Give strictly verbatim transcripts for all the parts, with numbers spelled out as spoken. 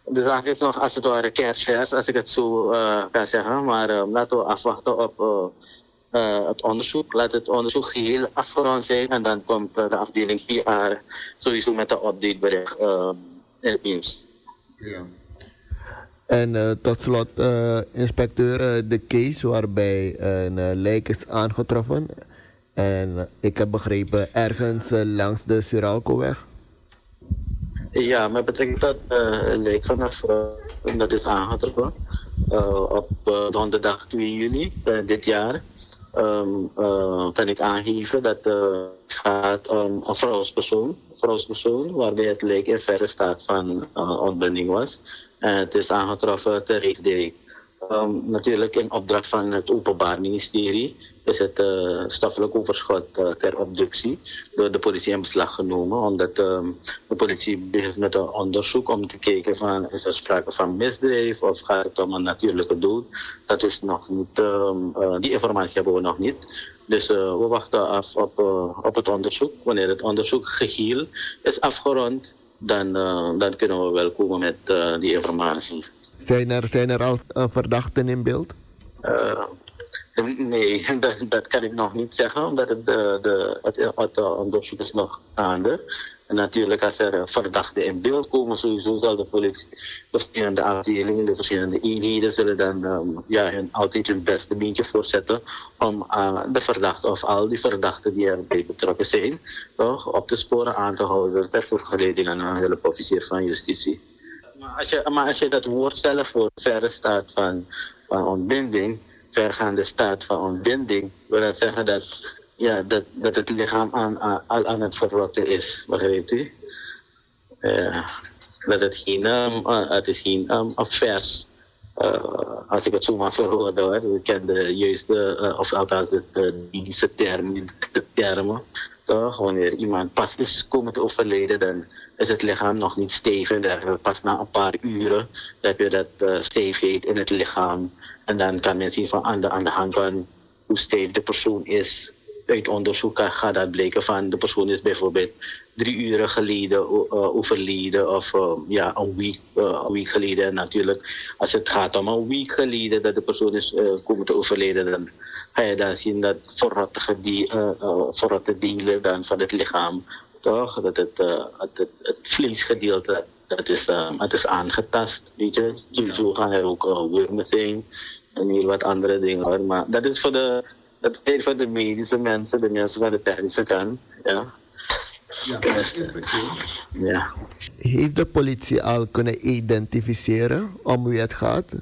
de zaak is nog als het ware kerstvers, als ik het zo uh, kan zeggen. Maar uh, laten we afwachten op uh, uh, het onderzoek. Laat het onderzoek geheel afgerond zijn. En dan komt uh, de afdeling P R sowieso met een updatebericht uh, in het nieuws. Ja. En uh, tot slot, uh, inspecteur, uh, de case waarbij een uh, lijk is aangetroffen. En uh, ik heb begrepen ergens uh, langs de Siralco-weg. Ja, met betrekking tot uh, een lijk van een vrouw dat is aangetroffen uh, op uh, donderdag twee juni uh, dit jaar. Um, uh, kan ik aangeven dat uh, het gaat om een vrouwspersoon, vrouwspersoon waarbij het lijk in verre staat van uh, ontbinding was. En het is aangetroffen ter reeks. Um, natuurlijk in opdracht van het Openbaar Ministerie is het uh, stoffelijk overschot uh, ter obductie door de politie in beslag genomen. Omdat um, de politie begint met een onderzoek om te kijken van is er sprake van misdrijf of gaat het om een natuurlijke dood. Dat is nog niet, um, uh, die informatie hebben we nog niet. Dus uh, we wachten af op, uh, op het onderzoek. Wanneer het onderzoek geheel is afgerond, dan, uh, dan kunnen we wel komen met uh, die informatie. Zijn er, zijn er al uh, verdachten in beeld? Uh, nee, dat, dat kan ik nog niet zeggen, omdat het, de, de, het, het onderzoek is nog gaande. En natuurlijk, als er verdachten in beeld komen, sowieso zal de politie, de verschillende afdelingen, de verschillende eenheden, zullen dan um, ja, hun, altijd hun beste beentje voorzetten om uh, de verdachten of al die verdachten die erbij betrokken zijn, toch, op te sporen, aan te houden ter voorgeleiding aan een hulpofficier van justitie. Maar als, je, maar als je dat woord zelf voor verre staat van, van ontbinding, vergaande staat van ontbinding, wil dat zeggen dat, ja, dat, dat het lichaam aan, aan, al aan het verrotten is, begrijpt u? Uh, dat het geen, um, uh, het is geen um, vers. Uh, als ik het zo maar verhoorde hoor, ik ken de juiste, uh, of althans de medische termen, de termen. Toch? Wanneer iemand pas is komen te overlijden, dan is het lichaam nog niet stijf en dergelijke. Pas na een paar uren heb je dat uh, stijfheid in het lichaam. En dan kan men zien van aan de, aan de hand van hoe stijf de persoon is. Uit onderzoek gaat dat blijken van de persoon is bijvoorbeeld drie uren geleden uh, overleden of uh, ja, een week, uh, een week geleden. En natuurlijk, als het gaat om een week geleden dat de persoon is uh, komen te overlijden, dan ga je dan zien dat verrotte die, uh, uh, verrotte delen dan van het lichaam, toch? Dat het, uh, het, het, het vleesgedeelte, dat is, uh, het is aangetast, weet je. Sowieso gaan er ook uh, wormen zijn en heel wat andere dingen hoor. Maar dat is voor de, dat is voor de medische mensen, de mensen van de technische kant, ja. Ja, ja. Heeft de politie al kunnen identificeren om wie het gaat?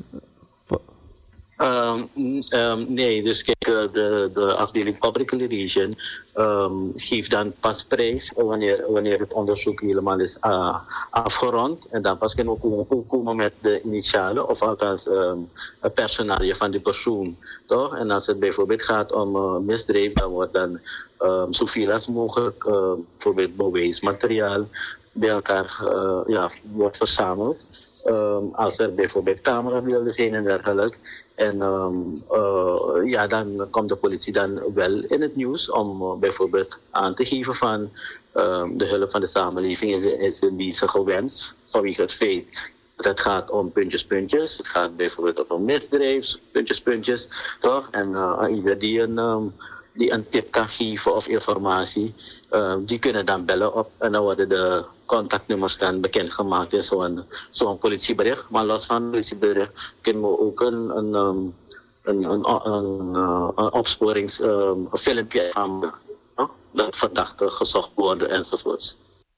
Um, um, nee, dus kijk, uh, de, de afdeling Public Relation um, geeft dan pas prijs wanneer, wanneer het onderzoek helemaal is uh, afgerond. En dan pas kunnen we komen, komen met de initialen of althans um, het personage van die persoon. Toch? En als het bijvoorbeeld gaat om uh, misdrijf, dan wordt dan um, zoveel als mogelijk uh, bijvoorbeeld bewijsmateriaal bij elkaar uh, ja, wordt verzameld. Um, als er bijvoorbeeld camerabeelden zijn en dergelijke. En um, uh, ja, dan komt de politie dan wel in het nieuws om uh, bijvoorbeeld aan te geven van um, de hulp van de samenleving is, is in deze gewenst vanwege het feit dat het gaat om puntjes, puntjes. Het gaat bijvoorbeeld om misdrijf, puntjes, puntjes, toch? En uh, ieder die een, um, die een tip kan geven of informatie, uh, die kunnen dan bellen op en dan worden de contactnummers dan bekendgemaakt in zo'n zo'n politiebericht. Maar los van het politiebericht kunnen we ook een, een, een, een, een, een, een opsporingsfilmpje um, aan uh, dat verdachten gezocht worden enzovoorts.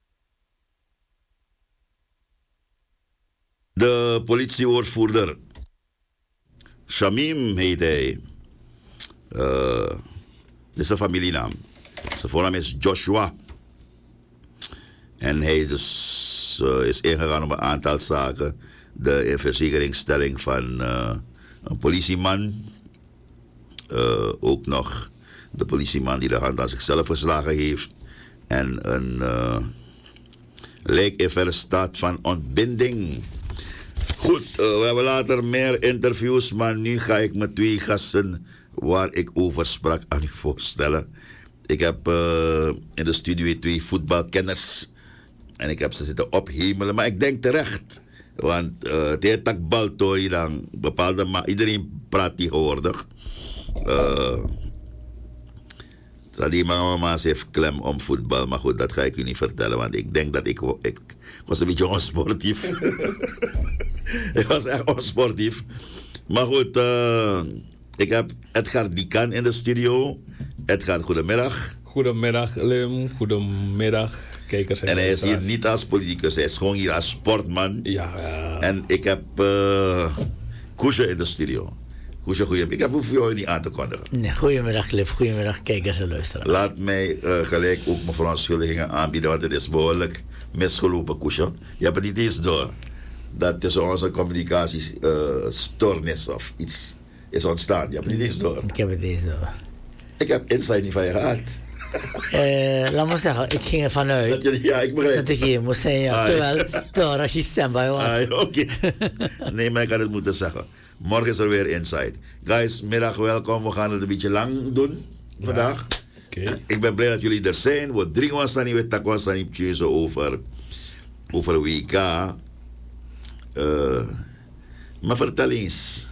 De politiewoordvoerder Shamim heet hij. Uh, dit is zijn familienaam. Zijn voornaam is Joshua. En hij is dus uh, is ingegaan op een aantal zaken. De verzekeringsstelling van uh, een politieman. Uh, ook nog de politieman die de hand aan zichzelf geslagen heeft. En een uh, lijk in verre staat van ontbinding. Goed, uh, we hebben later meer interviews, maar nu ga ik mijn twee gasten waar ik over sprak aan u voorstellen. Ik heb uh, in de studio twee voetbalkenners en ik heb ze zitten ophemelen, maar ik denk terecht Want uh, het heet tak baltori dan bepaalde... Maar iedereen praat tegenwoordig. Uh, die mama heeft klem om voetbal. Maar goed, dat ga ik u niet vertellen. Want ik denk dat ik... Ik, ik was een beetje onsportief. Ik was echt onsportief. Maar goed, uh, ik heb Edgar Dikan in de studio. Edgar, goedemiddag. Goedemiddag, Lim. Goedemiddag, kijkers en En hij is hier niet als politicus, hij is gewoon hier als sportman. Ja, ja. En ik heb uh, Koesje in de studio. Koesje, goedemiddag. Ik heb hoef jou niet aan te kondigen. Nee, goedemiddag, Cliff. Goedemiddag, kijkers en luisteraars. Laat mij uh, gelijk ook mijn verontschuldigingen aanbieden, want het is behoorlijk misgelopen, Koesje. Je hebt het niet eens door dat tussen onze communicatiestoornis uh, of iets is ontstaan. Je hebt het niet eens door. Ik heb het eens door. Ik heb insight niet van je gehad. Uh, laat me zeggen, ik ging ervan uit dat, je, ja, ik begrijp. dat ik hier moest zijn. Ja. Terwijl, terwijl Rashid standby was. Oké. Okay. Nee, maar ik had het moeten zeggen. Morgen is er weer Insight. Guys, middag welkom. We gaan het een beetje lang doen vandaag. Ja. Okay. Ik ben blij dat jullie er zijn. We drie was dan niet, we tak was dan niet tjeuze over, over W K. Uh, maar vertel eens.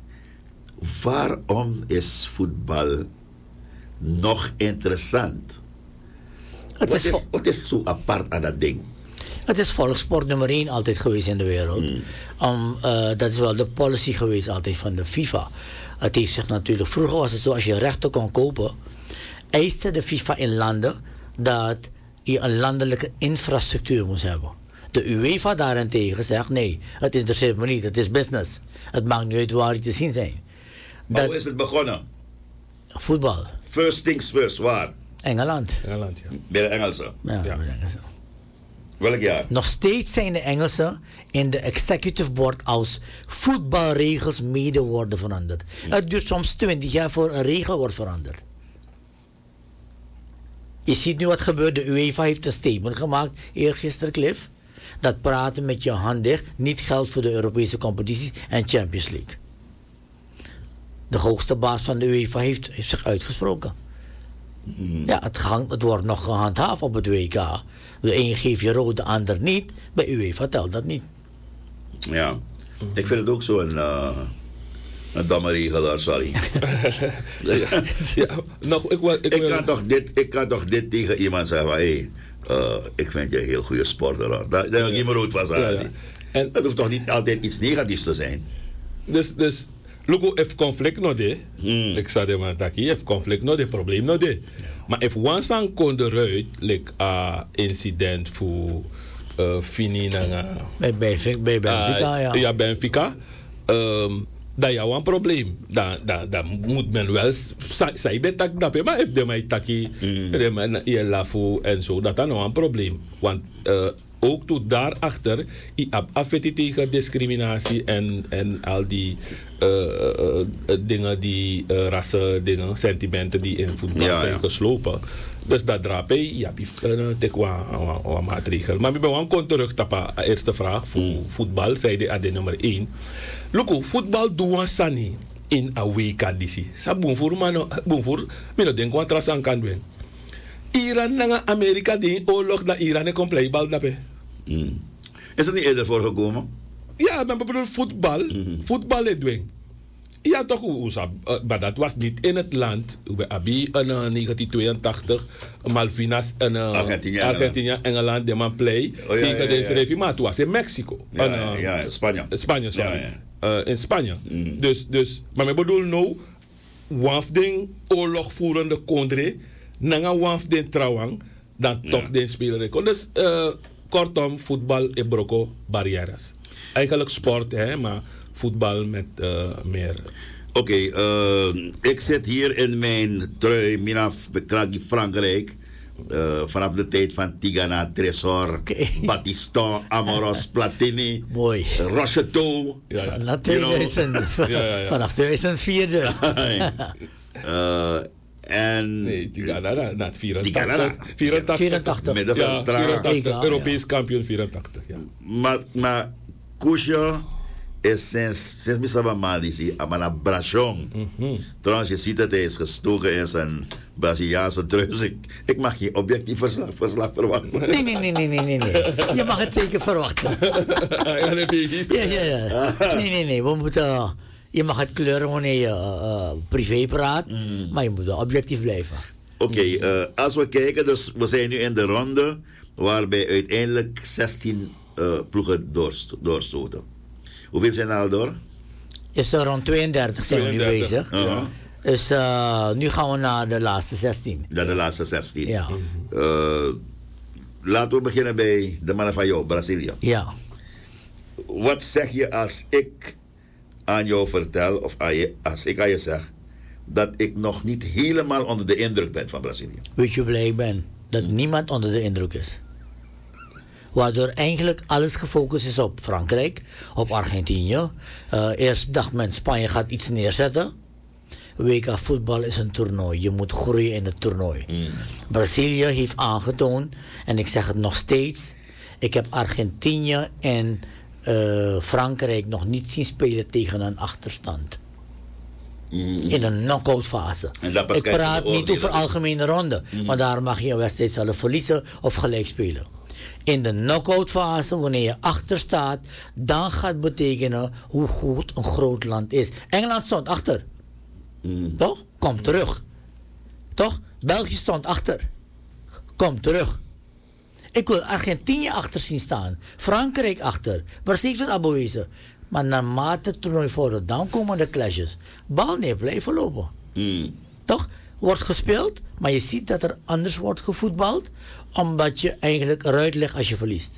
Waarom is voetbal nog interessant? Het wat, is is, wat is zo apart aan dat ding? Het is volkssport nummer één altijd geweest in de wereld. Mm. Um, uh, dat is wel de policy geweest altijd van de FIFA. Het heeft zich natuurlijk... Vroeger was het zo, als je rechten kon kopen... eiste de FIFA in landen dat je een landelijke infrastructuur moest hebben. De UEFA daarentegen zegt, nee, het interesseert me niet. Het is business. Het maakt niet uit waar je te zien zijn. Maar dat, hoe is het begonnen? Voetbal. First things first, waar? Engeland. Engeland, ja. Bij de Engelsen? Ja, ja. bij de Engelsen. Welk jaar? Nog steeds zijn de Engelsen in de executive board als voetbalregels mede worden veranderd. Ja. Het duurt soms twintig jaar voor een regel wordt veranderd. Je ziet nu wat gebeurt. De UEFA heeft een statement gemaakt, eergisteren, Cliff. Dat praten met je hand dicht niet geldt voor de Europese competities en Champions League. De hoogste baas van de UEFA heeft, heeft zich uitgesproken. Mm. Ja, het, gang, het wordt nog gehandhaafd op het W K. De een geeft je rood, de ander niet. Bij UEFA telt dat niet. Ja, ik vind het ook zo een, uh, een domme regel, sorry. ja, ja, nog, ik, wil, ik, ik, wil... kan toch dit, ik kan toch dit tegen iemand zeggen van, hey, uh, ik vind je een heel goede sporter. Daar heb ik niet meer rood van zeggen. Ja, ja. En het hoeft toch niet altijd iets negatiefs te zijn? Dus, dus Lugo heeft conflict nog de. Hmm. Ik zei hem dat hier heeft conflict nog de, probleem nog de. Maar if one sang kon eruit, like a uh, incident voor uh, Fini na bij Benfica, bij Benfica, uh, ja. Ja, Benfica. Um, dat is een probleem. Dan, dan, dan moet men wel zei bij tak dat, maar if de mij taki, je lafo en zo, dat is nog een probleem. Want uh, ook tot daarachter, je hebt affetti tegen discriminatie en, en al die uh, uh, uh, dingen, die uh, rassen, dingen, sentimenten die in voetbal ja, zijn ja. geslopen. Dus dat draap je, je hebt een maatregel. Maar ik ben wel kon terug tappen. Eerste vraag voor mm. voetbal, zei de ad nummer één. Look, voetbal doen sani in een week disi. Sa boem voor man, boem voor, men denk wat ras aan kan doen. Iran na Amerika die oorlog na Iran en compleet bal dape. Mm. Is het niet eerder voorgekomen? Ja, maar bedoel voetbal, mm-hmm. voetbal het doen. Ja, toch, maar dat was niet in het land. We hebben in uh, negentien tweeëntachtig Malvinas en uh, Argentinië, Argentinië, Engeland, de man play oh, ja, tegen ja, ja, deze ja. regime. Maar het was in Mexico. Ja, en, uh, ja, Spanje. Spanje, sorry. Ja, ja. Uh, in Spanje. Mm. Dus, dus, maar ik bedoel nou, wafding oorlogvoerende country, nanga wafding trouwang, dan ja. toch de speler. Dus uh, kortom, voetbal is broko barrières. Eigenlijk sport, hè, maar voetbal met uh, meer. Oké, okay, uh, ik zit hier in mijn trui, minaf bekragi Frankrijk. Uh, vanaf de tijd van Tigana, Tresor, okay. Battiston, Amoros, Platini, mooi. Rocheteau. Ja, ja. Na tweeduizend, ja, ja, ja. Vanaf tweeduizend vier dus. uh, en... Nee, Tigana, na, na vierentachtig. Tigana, vierentachtig. vierentachtig. Middenveld, ja, vierentachtig. Europees kampioen vierentachtig. Ja. Maar, maar Koesje is sinds, sinds Misaba Madisi, Amana Brachon. Mm-hmm. Trouwens, je ziet dat hij is gestoken in zijn Braziliaanse truis. Ik, ik mag geen objectief verslag, verslag verwachten. Nee, nee, nee, nee, nee, nee, nee. Je mag het zeker verwachten. Ja, ja, ja. Nee, nee, nee. We moeten, je mag het kleuren wanneer je uh, privé praat, mm. maar je moet wel objectief blijven. Oké, okay, uh, als we kijken, dus we zijn nu in de ronde waarbij uiteindelijk zestien uh, ploegen doorst doorstoten. Hoeveel zijn er al door? Is er rond tweeëndertig zijn tweeëndertig. We nu bezig. Uh -huh. Dus uh, nu gaan we naar de laatste zestien. Naar de laatste zestien. Ja. Uh, laten we beginnen bij de mannen van jou, Brazilië. Ja. Wat zeg je als ik aan jou vertel, of aan je, als ik aan je zeg, dat ik nog niet helemaal onder de indruk ben van Brazilië? Weet je hoe blij ik ben? Dat hmm. niemand onder de indruk is. Waardoor eigenlijk alles gefocust is op Frankrijk, op Argentinië. Uh, eerst dacht men, Spanje gaat iets neerzetten. W K voetbal is een toernooi. Je moet groeien in het toernooi. Mm. Brazilië heeft aangetoond, en ik zeg het nog steeds, ik heb Argentinië en uh, Frankrijk nog niet zien spelen tegen een achterstand. Mm. In een knock-out fase. Ik praat niet over algemene ronde, mm. want daar mag je een wedstrijd zelf verliezen of gelijk spelen. In de knock-out fase, wanneer je achter staat, dan gaat betekenen hoe goed een groot land is. Engeland stond achter. Mm. Toch? Kom terug. Toch? België stond achter. Kom terug. Ik wil Argentinië achter zien staan. Frankrijk achter. Brazilië heeft het al bewezen. Maar naarmate het toernooi vordert, dan komen de clashes. Bal neer blijven lopen. Mm. Toch? Wordt gespeeld, maar je ziet dat er anders wordt gevoetbald, omdat je eigenlijk eruit ligt als je verliest.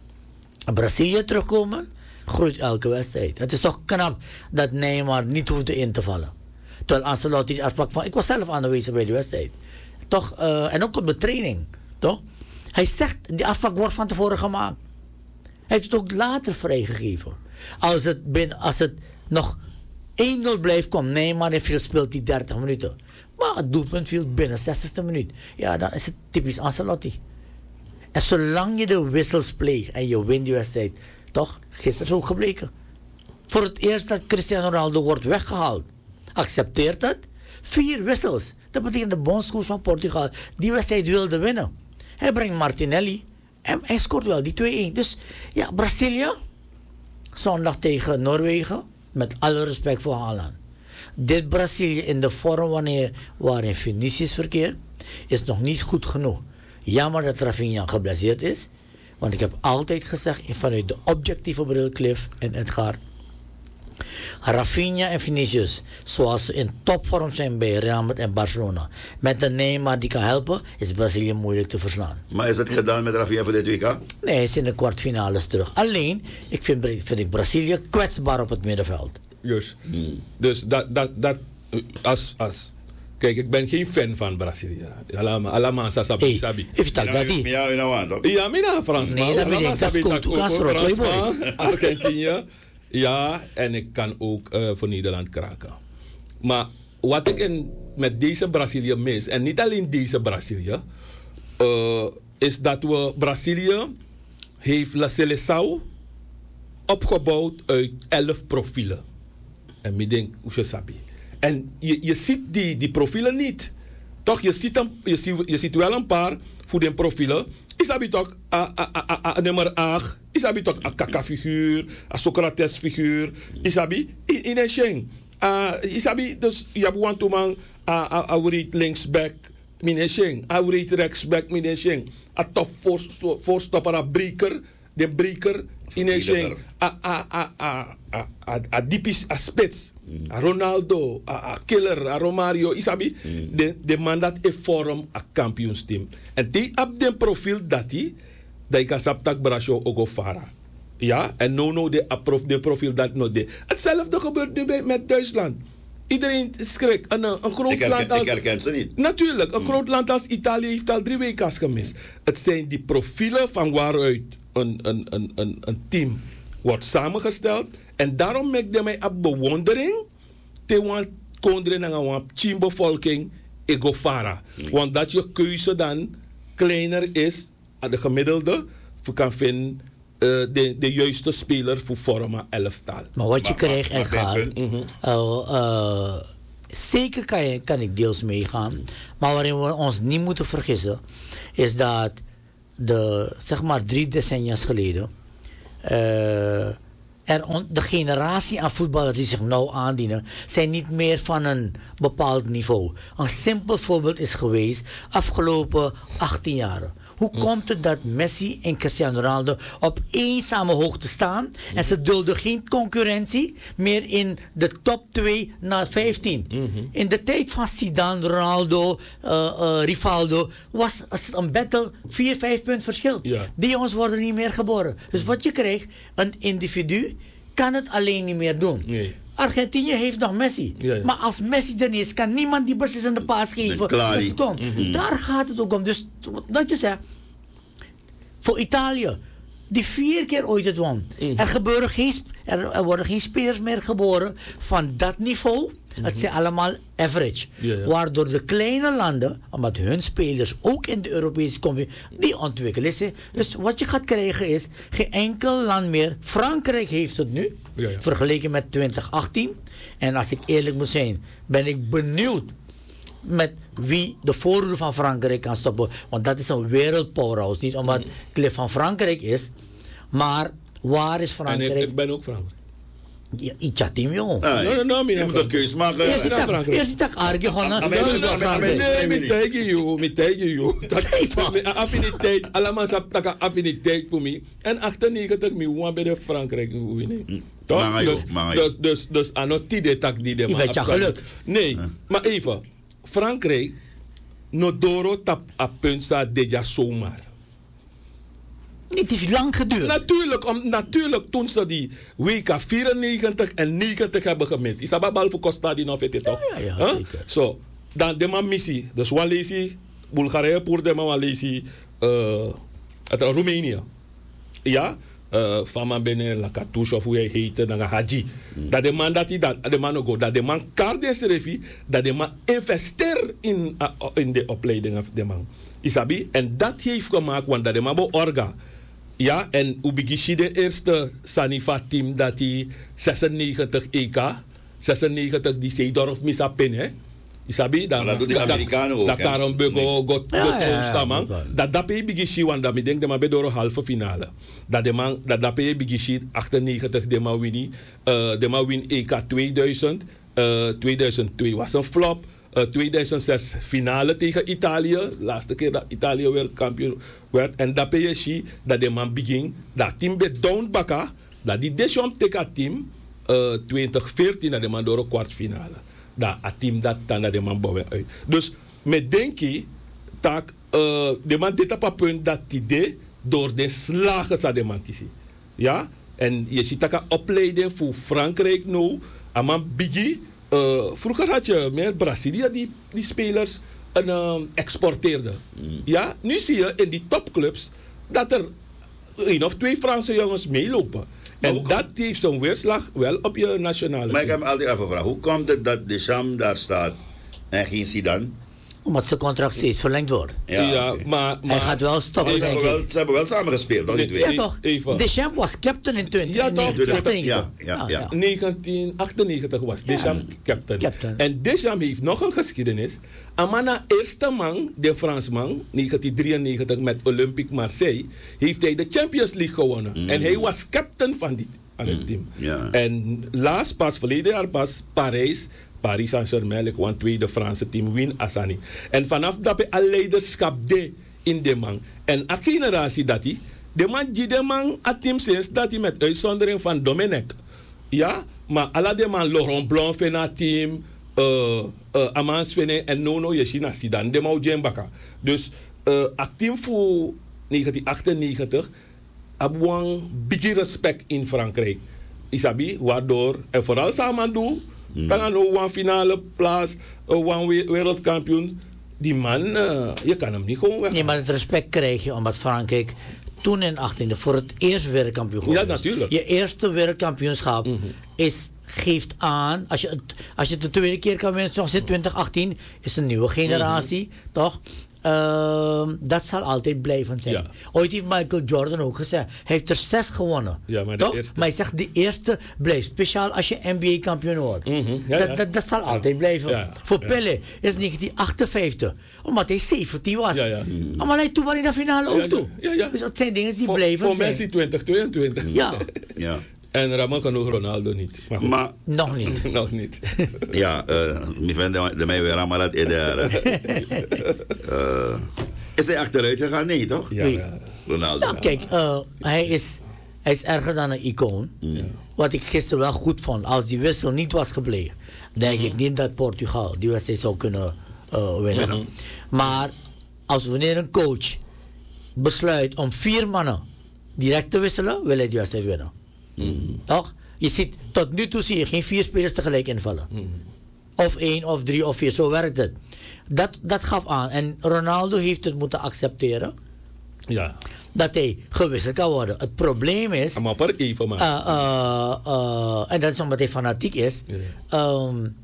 Brazilië terugkomen, groeit elke wedstrijd. Het is toch knap dat Neymar niet hoefde in te vallen. Terwijl Ancelotti afsprak van, ik was zelf aanwezig bij de wedstrijd. Toch, uh, en ook op de training. Toch? Hij zegt, die afspraak wordt van tevoren gemaakt. Hij heeft het ook later vrijgegeven. Als het, bin, als het nog één nul blijft, komt Neymar en veel speelt die dertig minuten. Maar het doelpunt viel binnen zestigste minuut. Ja, dan is het typisch Ancelotti. En zolang je de wissels pleegt en je wint die wedstrijd, toch? Gisteren is ook gebleken. Voor het eerst dat Cristiano Ronaldo wordt weggehaald. Accepteert het? Vier wissels. Dat betekent de bondscoach van Portugal die wedstrijd wilde winnen. Hij brengt Martinelli en hij scoort wel die twee-een. Dus ja, Brazilië, zondag tegen Noorwegen, met alle respect voor Haaland. Dit Brazilië in de vorm wanneer, waarin Vinicius verkeert, is nog niet goed genoeg. Jammer dat Rafinha geblesseerd is, want ik heb altijd gezegd vanuit de objectieve bril, Cliff en Edgar, Rafinha en Vinicius, zoals ze in topvorm zijn bij Real Madrid en Barcelona, met een Neymar die kan helpen, is Brazilië moeilijk te verslaan. Maar is het gedaan met Rafinha voor dit W K? Nee, hij is in de kwartfinales terug. Alleen, ik vind, vind ik Brazilië kwetsbaar op het middenveld. Juist. Hmm. Dus dat, dat, dat als, als, kijk, ik ben geen fan van Brazilië. Allemaal sabi sabi. If dat dat is. Ja, je nou aan, ja, mina Frans. Nee, dat betekent dat is goed. Argentinië. Ja, en ik kan ook uh, voor Nederland kraken. Maar wat ik in, met deze Brazilië mis, en niet alleen deze Brazilië, uh, is dat we Brazilië heeft La Seleção opgebouwd uit elf profielen. En ik denk, hoe je sabi. En je, je ziet die, die profielen niet. Toch, je ziet, een, je, ziet, je ziet wel een paar voor die profielen. Is dat toch een nummer acht? Is dat toch een Kaka-figuur, een Socrates-figuur? Is dat in een scheng? Is dat dus, je hebt want to man, een linksback, min scheng. Een rechtsback, min scheng. Een top voorstopper, een breaker, de breaker, in een scheng. Een diepis, een spits. A Ronaldo, a Killer, a Romario, isabi, mm. de, de man dat e vorm a kampioensteam. En die op den profiel dat hij, dat je kan saptak brasjo ook fara. Ja, en no no de, prof, de profiel dat no de. Hetzelfde gebeurt nu bij, met Duitsland. Iedereen schrikt. Een, een groot ik herken, land als... Ik herken ze niet. Natuurlijk, een mm. groot land als Italië heeft al drie W K's gemist. Het zijn die profielen van waaruit een, een, een, een, een team wordt samengesteld. En daarom maak ik mij op bewondering te want konderen en een teambevolking egofara. Mm. Want dat je keuze dan kleiner is aan de gemiddelde. Voor kan vinden uh, de, de juiste speler voor vormen elftal. Maar wat je maar, krijgt, Edgar, uh, uh, zeker kan, je, kan ik deels meegaan. Maar waarin we ons niet moeten vergissen, is dat de, zeg maar drie decennia's geleden, uh, er on, de generatie aan voetballers die zich nou aandienen, zijn niet meer van een bepaald niveau. Een simpel voorbeeld is geweest afgelopen achttien jaren. Hoe mm. komt het dat Messi en Cristiano Ronaldo op eenzame hoogte staan mm. en ze dulden geen concurrentie meer in de top twee naar vijftien? Mm-hmm. In de tijd van Zidane, Ronaldo, uh, uh, Rivaldo was het een battle vier, vijf punt verschil. Ja. Die jongens worden niet meer geboren. Dus wat je krijgt, een individu kan het alleen niet meer doen. Nee. Argentinië heeft nog Messi. Ja, ja. Maar als Messi er niet is, kan niemand die beslissende paas geven. Dat het komt. Mm-hmm. Daar gaat het ook om. Dus dat je zegt, voor Italië, die vier keer ooit het won. Mm-hmm. Er, gebeuren geen, er, er worden geen spelers meer geboren van dat niveau. Mm-hmm. Het zijn allemaal average. Ja, ja. Waardoor de kleine landen, omdat hun spelers ook in de Europese competitie, die ontwikkelen zich. Dus wat je gaat krijgen is, geen enkel land meer. Frankrijk heeft het nu. Ja, ja. Vergeleken met twintig achttien. En als ik eerlijk moet zijn, ben ik benieuwd met wie de voorhoede van Frankrijk kan stoppen. Want dat is een wereldpowerhouse. Niet omdat het van Frankrijk is, maar waar is Frankrijk? En ik, ik ben ook Frankrijk. Ja, iets team, jongen. Nee, nee, nee, je moet een keus maken. Eerst is het aardig, gewoon. Nee, met tegen jou, met tegen jou. Dat is affiniteit, allemaal zijn affiniteit voor mij. En achtennegentig miljoen bij de Frankrijk winnen. Toch? Dus, dus, dus, dus aan het tidde tak die de man. Je bent je geluk. Nee, maar even. Frankrijk, Nodoro tap a punt staat dit jaar zomaar. Het heeft lang geduurd. Natuurlijk, om, natuurlijk toen ze die W K vierennegentig en negentig hebben gemist. Is dat bal voor Costa die nog weet het toch? Ja, ja, ja, huh? Zeker. So, dan de man missie. Dus Walesi, Bulgarije voor de man Walesi, uh, uit Roemenië. Ja, uh, van man binnen la Cartouche of hoe hij heette, dan Haji. Mm. Dat de man dat hij dat, de man ook, dat de man kaart refi, dat de man investeert in, uh, in de opleiding van de man. Isabi, en dat heeft gemaakt, want dat de man orga. Ja, en Ubigishi de eerste Sanifa-team dat hij zesennegentig E K, zesennegentig die Zeedorf Misapin, hè? Isabi, dan dat doet de Amerikanen ook. Dat Karon Bego, God, God, dat dat bij Ubigishi, want dat denk de man bij door een halve finale. Dat de man, dat dat bij Ubigishi, achtennegentig de man winnie, uh, de man win E K tweeduizend, uh, tweeduizend twee was een flop. Uh, tweeduizend zes finale tegen Italië. Laatste keer dat Italië wereldkampioen werd. En dat P S G, dat de man begin. Dat team bij down bakka. Dat die Deschamps tegen team. Uh, twintig veertien dat de man door een kwartfinale. Dat het team dat dan dat de man bouwen uit. Dus met denk je. Dat uh, de man dit op een punt dat die deed. Door de slagen zou de man kiezen. Ja. En je ziet dat een opleiding voor Frankrijk nu. Een man begin. Uh, vroeger had je meer Brazilië die, die spelers een, uh, exporteerden. Mm. Ja, nu zie je in die topclubs dat er één of twee Franse jongens meelopen. Maar en dat kom... heeft zo'n weerslag wel op je nationale. Maar ik heb me altijd afgevraagd, hoe komt het dat Deschamps daar staat en geen Zidane? Omdat zijn contract steeds verlengd wordt. Ja, ja okay. maar, maar... Hij gaat wel stoppen, ze, hebben wel, ze hebben wel samen gespeeld, toch? Ja, toch? Even. Deschamps was captain in twintig ja, toch? Ja, ja, ja. negentien achtennegentig was Deschamps ja. captain. captain. En Deschamps heeft nog een geschiedenis. Amana eerste man, de Fransman, negentien drieënnegentig met Olympique Marseille, heeft hij de Champions League gewonnen. Mm. En hij was captain van dit aan het team. Mm. Ja. En laatst pas, verleden jaar pas, Parijs... Paris Saint-Germain, ik want tweede Franse team win Asani. En vanaf dat je al leiderschap de in de man. En a generatie dat hij, de man die de man a team sinds dat hij met uitzondering van Domenech. Ja, maar alle de man Laurent Blanc van het team, uh, uh, Amans Vene en Nono Yeshina Sidan, de man Djembaka. Dus uh, a team voor negentien achtennegentig hebben een big respect in Frankrijk. Isabi, waardoor, en vooral samen doen. Mm. Dan gaan we een finale plaats, een wereldkampioen. Die man, uh, je kan hem niet gewoon weg. Nee, maar het respect krijg je omdat Frankrijk toen in achttiende voor het eerst wereldkampioen geworden is. Ja, natuurlijk. Je eerste wereldkampioenschap mm-hmm. is geeft aan, als je, het, als je het de tweede keer kan winnen, zoals in twintig achttien, is een nieuwe generatie, mm-hmm. toch? Uh, dat zal altijd blijven zijn. Ja. Ooit heeft Michael Jordan ook gezegd, hij heeft er zes gewonnen. Ja, maar, toch? De eerste... maar hij zegt, de eerste blijft. Speciaal als je N B A-kampioen wordt. Mm-hmm. Ja, dat, ja. dat, dat zal ja. altijd blijven. Ja. Voor ja. Pele is negentien achtenvijftig, omdat hij zeventien was. Ja, ja. Mm. Maar hij toen was in de finale ook ja, ja. toe. Ja, ja. Dus dat zijn dingen die voor, blijven voor zijn. Messi twintig tweeëntwintig. Ja. ja. En Ramon kan ook Ronaldo niet. Maar, maar nog niet. nog niet. Ja, mijn vriend de mij weer allemaal dat idee. Is hij achteruit gegaan? Nee, toch? Ja, ja. Ronaldo. Nou, kijk, uh, hij, is, hij is erger dan een icoon. Ja. Wat ik gisteren wel goed vond. Als die wissel niet was gebleven, denk mm-hmm. ik niet dat Portugal die wedstrijd zou kunnen uh, winnen. Mm-hmm. Maar als wanneer een coach besluit om vier mannen direct te wisselen, wil hij die wedstrijd winnen. Mm-hmm. Toch? Je ziet, tot nu toe zie je geen vier spelers tegelijk invallen. Mm-hmm. Of één, of drie, of vier. Zo werkt het. Dat, dat gaf aan. En Ronaldo heeft het moeten accepteren. Ja. Dat hij gewisseld kan worden. Het probleem is... Maar per even maar. Uh, uh, uh, en dat is omdat hij fanatiek is. Ja. Um,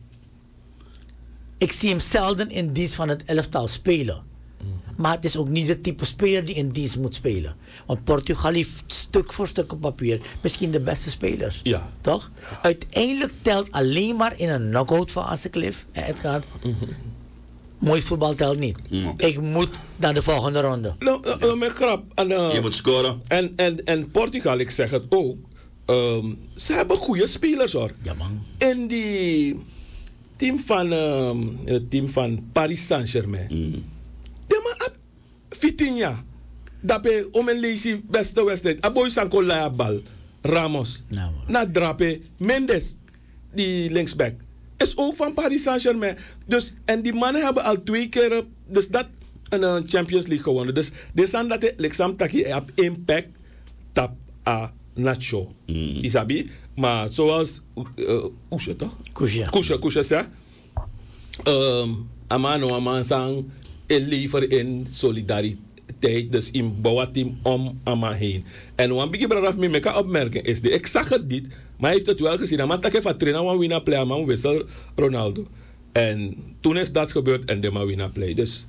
ik zie hem zelden in dienst van het elftal spelen. Mm. Maar het is ook niet het type speler die in dienst moet spelen. Want Portugal heeft stuk voor stuk op papier misschien de beste spelers. Ja. Toch? Ja. Uiteindelijk telt alleen maar in een knock-out fase, Cliff. Het gaat... Mm-hmm. Mooi voetbal telt niet. Mm. Ik moet naar de volgende ronde. Nou, uh, uh, met grap. En, uh, je moet scoren. En, en, en Portugal, ik zeg het ook. Um, ze hebben goede spelers hoor. Ja man. In die team van, um, het team van Paris Saint-Germain. Mm. Ja maar, Vitinha. Dat je om een lazy beste wedstrijd. Aboy Sanko Laya bal. Ramos. Nou, na drape. Mendes. Die linksback. Is ook van Paris Saint-Germain. Dus, en die mannen hebben al twee keer dus dat een uh, Champions League gewonnen. Dus dit zijn dat ik liksam taki heb impact tap a nacho. Mm. Isabi, maar zoals uh, Oesje toch? Koesje. Koesje, Koesje zegt. Um, amano aman sang liever in solidariteit. Dus in bouwen team om ama heen. En wat ik braf me meka opmerking is die. Ik zag het niet. Maar hij heeft het wel gezien. Maar dat heeft trainen van winnaar play, maar wissel Ronaldo. En toen is dat gebeurd en de maar winnaar play. Dus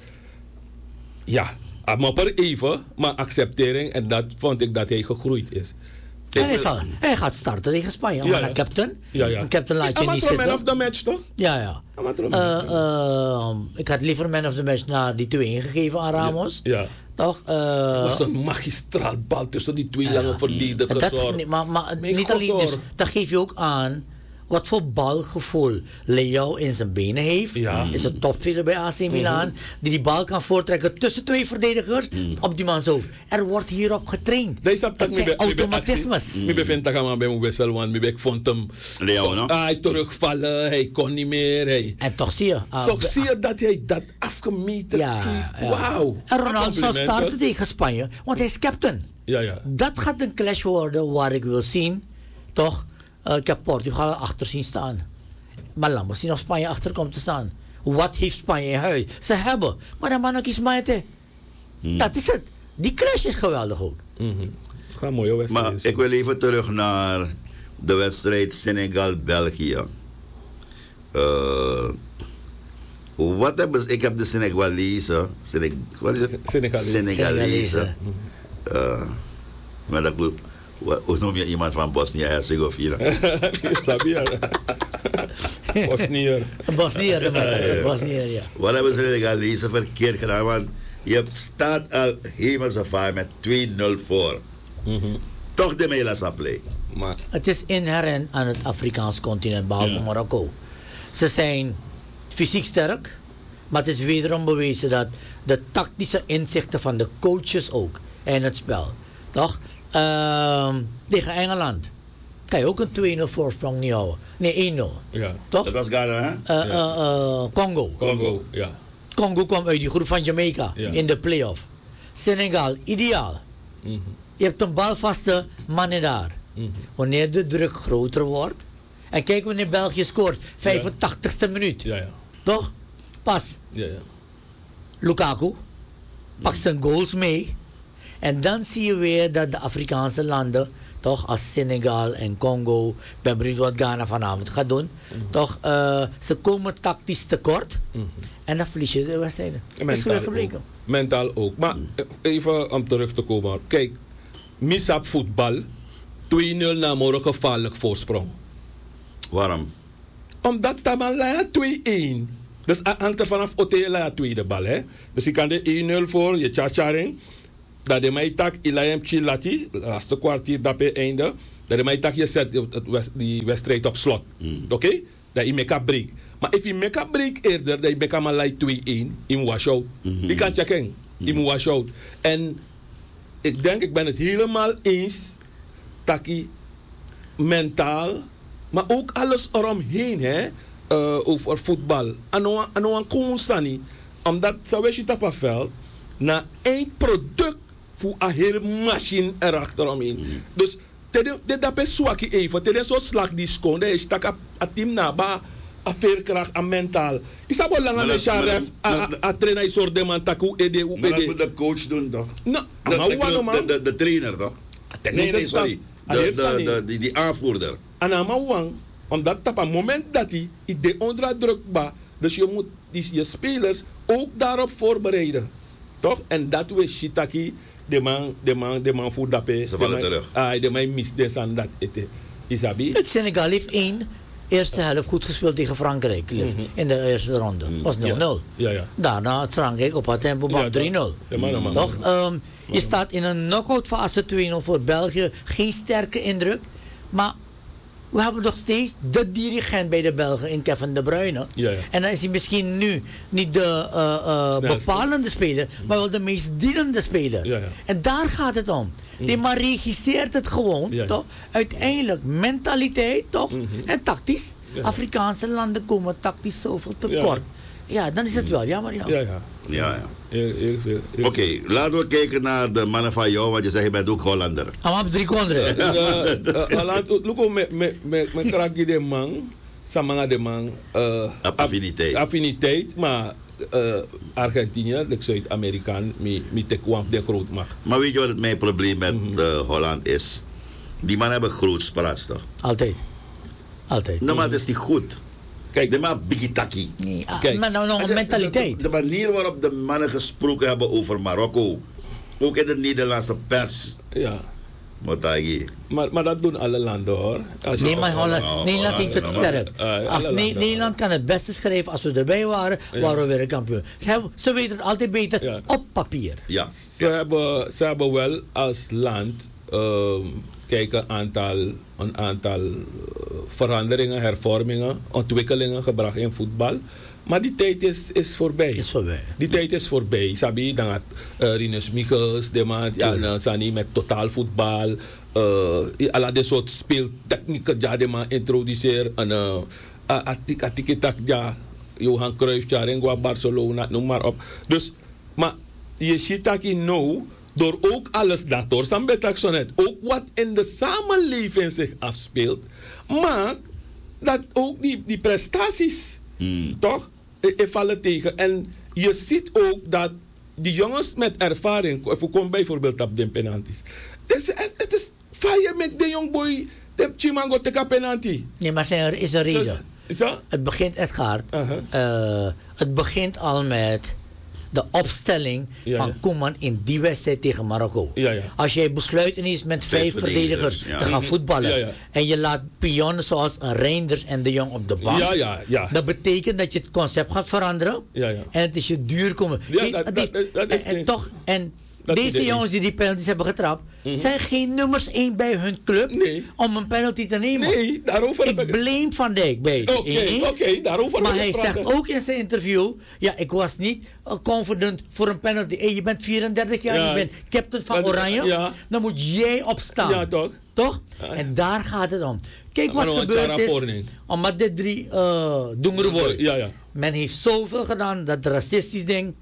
ja, maar per even, maar acceptering en dat vond ik dat hij gegroeid is. En hij, zal, hij gaat starten tegen Spanje. Ja, maar ja. een captain. Ja, ja. Een captain laat je ja, niet zitten. Man of the match toch? Ja, ja. Uh, uh, ik had liever man of the match naar die twee ingegeven aan Ramos. Ja. ja. Toch? Uh, het was een magistraal bal tussen die twee ja, lange verdedigers. Dat, nee, maar maar niet alleen, dus, dat geef je ook aan wat voor balgevoel Leo in zijn benen heeft. Ja. Is een topspeler bij A C Milan. Mm-hmm. Die die bal kan voortrekken tussen twee verdedigers mm. op die man zo. Er wordt hierop getraind. Dat, dat, dat zijn be, automatismes. Ik bevind dat hij bij een wissel, want ik vond hem Leo, no? Hij terugvallen, hij kon niet meer. Hij. En toch zie je. Uh, toch zie je dat hij dat afgemeten ja, heeft. Ja. Wauw. En Ronaldo zal starten tegen Spanje, want hij is captain. Ja, ja. Dat gaat een clash worden waar ik wil zien. Toch? Uh, ik heb Portugal achter zien staan. Maar laat maar zien of Spanje achter komt te staan. Wat heeft Spanje in huis? Ze hebben. Maar dan man ook iets maite. Hmm. Dat is het. Die clash is geweldig ook. Mm-hmm. Ga een mooie wedstrijd. Maar ik wil even terug naar de wedstrijd Senegal-België. Uh, wat hebben ze? Ik heb de Senegalese. Seneg, wat is het? Senegalese. Senegalese. Uh, maar dat goed. Hoe noem je iemand van Bosnië-Herzegovina? Sabia. Bosniër. Bosniër, Bosniër, ja. Wat hebben ze Senegalese verkeerd gedaan? Want je staat al hemelsafar met twee nul voor. Mm-hmm. Toch de Melas play. Maar het is inherent aan het Afrikaans continent, behalve ja. Marokko. Ze zijn fysiek sterk, maar het is wederom bewezen dat de tactische inzichten van de coaches ook in het spel. Toch? Uh, tegen Engeland kan je ook een twee nul voorsprong niet houden. Nee, één nul. Ja. Toch? Dat was Ghana, hè? Uh, uh, uh, Congo. Congo, ja. Congo kwam uit die groep van Jamaica ja. in de play-off. Senegal, ideaal. Mm-hmm. Je hebt een balvaste mannen daar. Mm-hmm. Wanneer de druk groter wordt. En kijk wanneer België scoort. vijfentachtigste ja. minuut. Ja, ja. Toch? Pas. Ja, ja. Lukaku pakt zijn goals mee. En dan zie je weer dat de Afrikaanse landen toch, als Senegal en Congo. Ik ben benieuwd wat Ghana vanavond gaat doen. Mm-hmm. Toch, uh, ze komen tactisch tekort. Mm-hmm. En dan verlies je de wedstrijden. Dat is weer gebleken. Ook. Mentaal ook. Maar even om terug te komen. Kijk, misap voetbal. twee nul na morgen gevaarlijk voorsprong. Waarom? Omdat Tamala twee-één. Dus hangt er vanaf Otela tweede bal. Hè? Dus je kan de één nul voor, je tjacharing. Dat de mij tak Ilayem Chilati. Laatste kwartier dat bij einde. Dat de mij tak je zet die wedstrijd op slot. Mm. Oké? Okay? Dat je make-up break. Maar als je make-up break eerder, dat je make-up maar twee-één. In washout. Mm-hmm. Je kan checken. In mm. washout. En ik denk, ik ben het helemaal eens. Taki mentaal. Maar ook alles eromheen, hè. Uh, over voetbal. En dan constant. Omdat, zoals je op het veld, na één product voor een hele machine erachteromheen. Mm. Dus, dat is zwak even. Dat is zo slag die schoon. Dat is dat een team naba, een veerkracht, een mentaal. Is dat wel langer met Sharef, een trainer is soort de man taku, ede, maar dat moet de coach doen, toch? Nou, de, de, de trainer, toch? Nee, nee, sorry. De, de, de, die, die aanvoerder. En aan omdat op het moment dat hij de onderdrukbaar, dus je moet die, je spelers ook daarop voorbereiden. Toch? En dat we Shitaki, de man, de man, de man voor dat pe. Ze vallen terug. Ah, de man mist des aan dat ete. Isabi. Het Senegal heeft één eerste helft goed gespeeld tegen Frankrijk. Mm-hmm. In de eerste ronde. Mm. was nul nul. Ja. Ja, ja. Daarna Frankrijk op het tempo ja, drie nul. Ja, man, man, toch? Um, je staat in een knock-out fase twee nul voor België. Geen sterke indruk. Maar we hebben nog steeds de dirigent bij de Belgen in Kevin De Bruyne. Ja, ja. En dan is hij misschien nu niet de uh, uh, bepalende speler, maar wel de meest dienende speler. Ja, ja. En daar gaat het om. Mm. Die maar regisseert het gewoon, ja, ja. toch? Uiteindelijk mentaliteit, toch? Mm-hmm. En tactisch. Ja. Afrikaanse landen komen tactisch zoveel tekort. Ja. ja, dan is het wel jammer. Ja, ja. ja. ja, ja. Oké, okay, laten we kijken naar de mannen van jou, want je zegt je bent ook Hollander. Ah, drie konderen. Holland, look met met met met krakje de man, samanga de man. Affiniteit. Affiniteit, maar uh, Argentinië, de Zuid-Amerikaan, mi mi te kwam de groot mag. Maar weet je wat het mijn probleem met mm-hmm. de Holland is? Die mannen hebben groot spraats, toch? Altijd. Altijd. Nou, maar dat is niet goed. Kijk, de man bigitaki. Nee, ah, maar nou nog een mentaliteit. De, de manier waarop de mannen gesproken hebben over Marokko, ook in de Nederlandse pers. Ja. Motagi. Maar, maar dat doen alle landen, hoor. Als nee, maar Holland, oh, Nederland heeft het sterk. Uh, als ne- landen, Nederland kan het beste schrijven. Als we erbij waren, ja. waren we weer een kampioen. Ze, ze weten het altijd beter ja. op papier. Ja. Ze, hebben, ze hebben wel als land um, kijk, een aantal, een aantal uh, veranderingen, hervormingen, ontwikkelingen gebracht in voetbal. Maar die tijd is, is voorbij. Is voorbij. Die tijd is voorbij. Sabi, dan had uh, Rinus Michels, de man, ja, dan Sani met totaalvoetbal. Uh, alle dit soort speeltechnieken, ja, de man introduceert. En uh, atikitak, ja, Johan Cruijff, ja, Rengua, Barcelona, noem maar op. Dus, maar je ziet dat je nou, door ook alles dat door Sambetaksonet, ook wat in de samenleving zich afspeelt, maar dat ook die, die prestaties, mm. toch, e, vallen tegen. En je ziet ook dat die jongens met ervaring, we komen bijvoorbeeld op de penalties. Het is, het is fire met de jongboy, de Chimango teka penalty. Nee, maar er is een reden. Is dat? Het begint, Edgaard, uh-huh. uh, het begint al met de opstelling ja, van ja. Koeman in die wedstrijd tegen Marokko. Ja, ja. Als jij besluit ineens met vijf, vijf verdedigers, verdedigers ja. te gaan voetballen ja, ja. en je laat pionnen zoals een Reinders en de Jong op de bank, ja, ja, ja. dat betekent dat je het concept gaat veranderen ja, ja. en het is je duur komen. Ja, dat, dat, dat, dat is en, en toch, en dat deze jongens die die penalties hebben getrapt, mm-hmm. zijn geen nummers één bij hun club nee. om een penalty te nemen. Nee, daarover ik blame Van Dijk bij Oké, oké, okay, daarover maar hij zegt ook in zijn interview, ja, ik was niet uh, confident voor een penalty. Hey, je bent vierendertig jaar, ja. je bent captain van Oranje, ja. dan moet jij opstaan. Ja, toch? Toch? Ja. En daar gaat het om. Kijk wat gebeurd is, omdat dit drie uh, Doengerboy, ja, ja. men heeft zoveel gedaan, dat racistisch ding.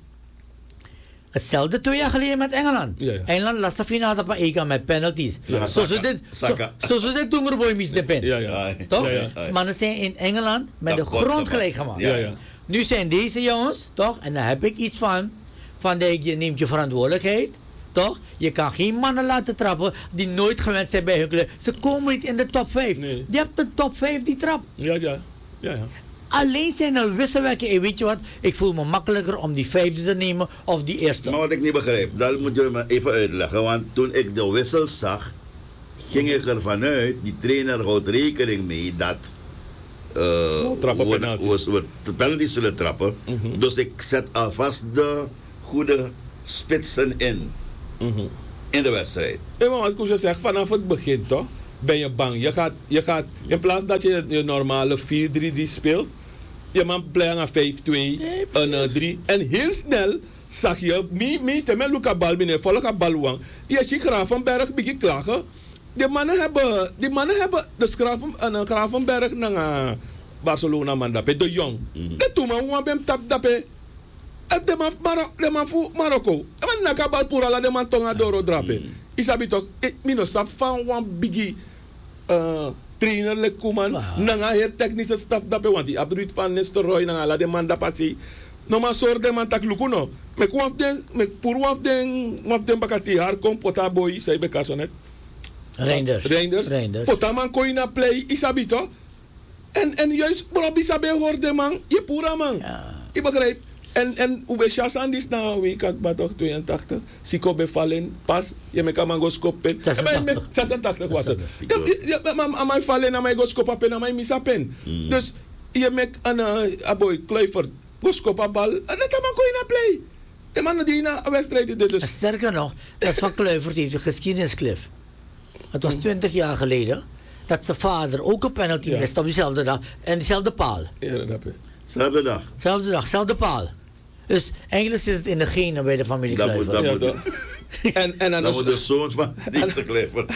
Hetzelfde twee jaar geleden met Engeland. Ja, ja. Engeland laat de finale op een E K met penalties. Ja, zoals we dit, zo, zoals we dit Doengerboy mis de pen. Ja, ja. Toch? Ja, ja. Mannen zijn in Engeland met dat de grond gelijk gemaakt. Ja, ja. Nu zijn deze jongens, toch? En daar heb ik iets van. Van dat je neemt je verantwoordelijkheid. Toch? Je kan geen mannen laten trappen die nooit gewend zijn bij hun club. Ze komen niet in de top vijf. Nee. Je hebt de top vijf die trap. Ja, ja. ja, ja. Alleen zijn er wisselwerken. En weet je wat? Ik voel me makkelijker om die vijfde te nemen of die eerste. Maar wat ik niet begrijp, dat moet je me even uitleggen. Want toen ik de wissels zag, ging ik ervan uit, die trainer houdt rekening mee dat uh, trappen we, penalties. we, we de penalties zullen trappen. Mhm. Dus ik zet alvast de goede spitsen in. Mhm. In de wedstrijd. Ja, maar wat ik zeg, vanaf het begin toch, ben je bang. Je gaat, je gaat, in plaats dat je je normale vier drie drie speelt, je man play naar vijf twee, een drie. En heel snel zag je, mi, mi, te me luka bal binnen, volga balwang. Je ziet Gravenberg begin klagen. Die mannen hebben, die mannen hebben, dus Graven, uh, Gravenberg naar Barcelona man dape, de Jong. Mhm. Dat toen man, hoe ben tap dape. En de man, Maro, de man voor Marokko. En man naka bal pura la de man tonga doro drape. Isabi toch, ik mino sap van wan bigi uh, trainer le kuman. Ah. Nanga her technische staf dape, want die abruut van Nestor nanga la de man dapasi. No man soort de man tak lukuno. Me kwaf den, me pur waf den, waf den bakati har kom pota boy, say be karsonet. Reinders. Reinders. Reinders. Pota man kooi na play, isabi toch. En, en juist, Rob isabi hoorde man, je pura man. Ja. Je begrijpt. En, en Ube Chassan is nou, wie kan het toch tweeëntachtig. Siko bevallen, pas, je me kan man go skopen. zesentachtig. zesentachtig was het. Ja, ja, maar maar vallen naar mij go skopen en mij misapen. Dus je me een aboy Kluivert go skopen bal en dat man kon je naar play. De man die na wedstrijd dit En is. sterker nog, dat van Kluivert heeft een geschiedenisclif. Het was twintig jaar geleden dat zijn vader ook een penalty Ja. mist op diezelfde dag en dezelfde paal. Ja, dat heb je. Zelfde dag. Zelfde dag, zelfde paal. Dus eigenlijk zit het in de genen bij de familie Dat moet, Kluivert. dat Ja, moet, toch. En, en dan dan als- moet de zoon van deze Kluivert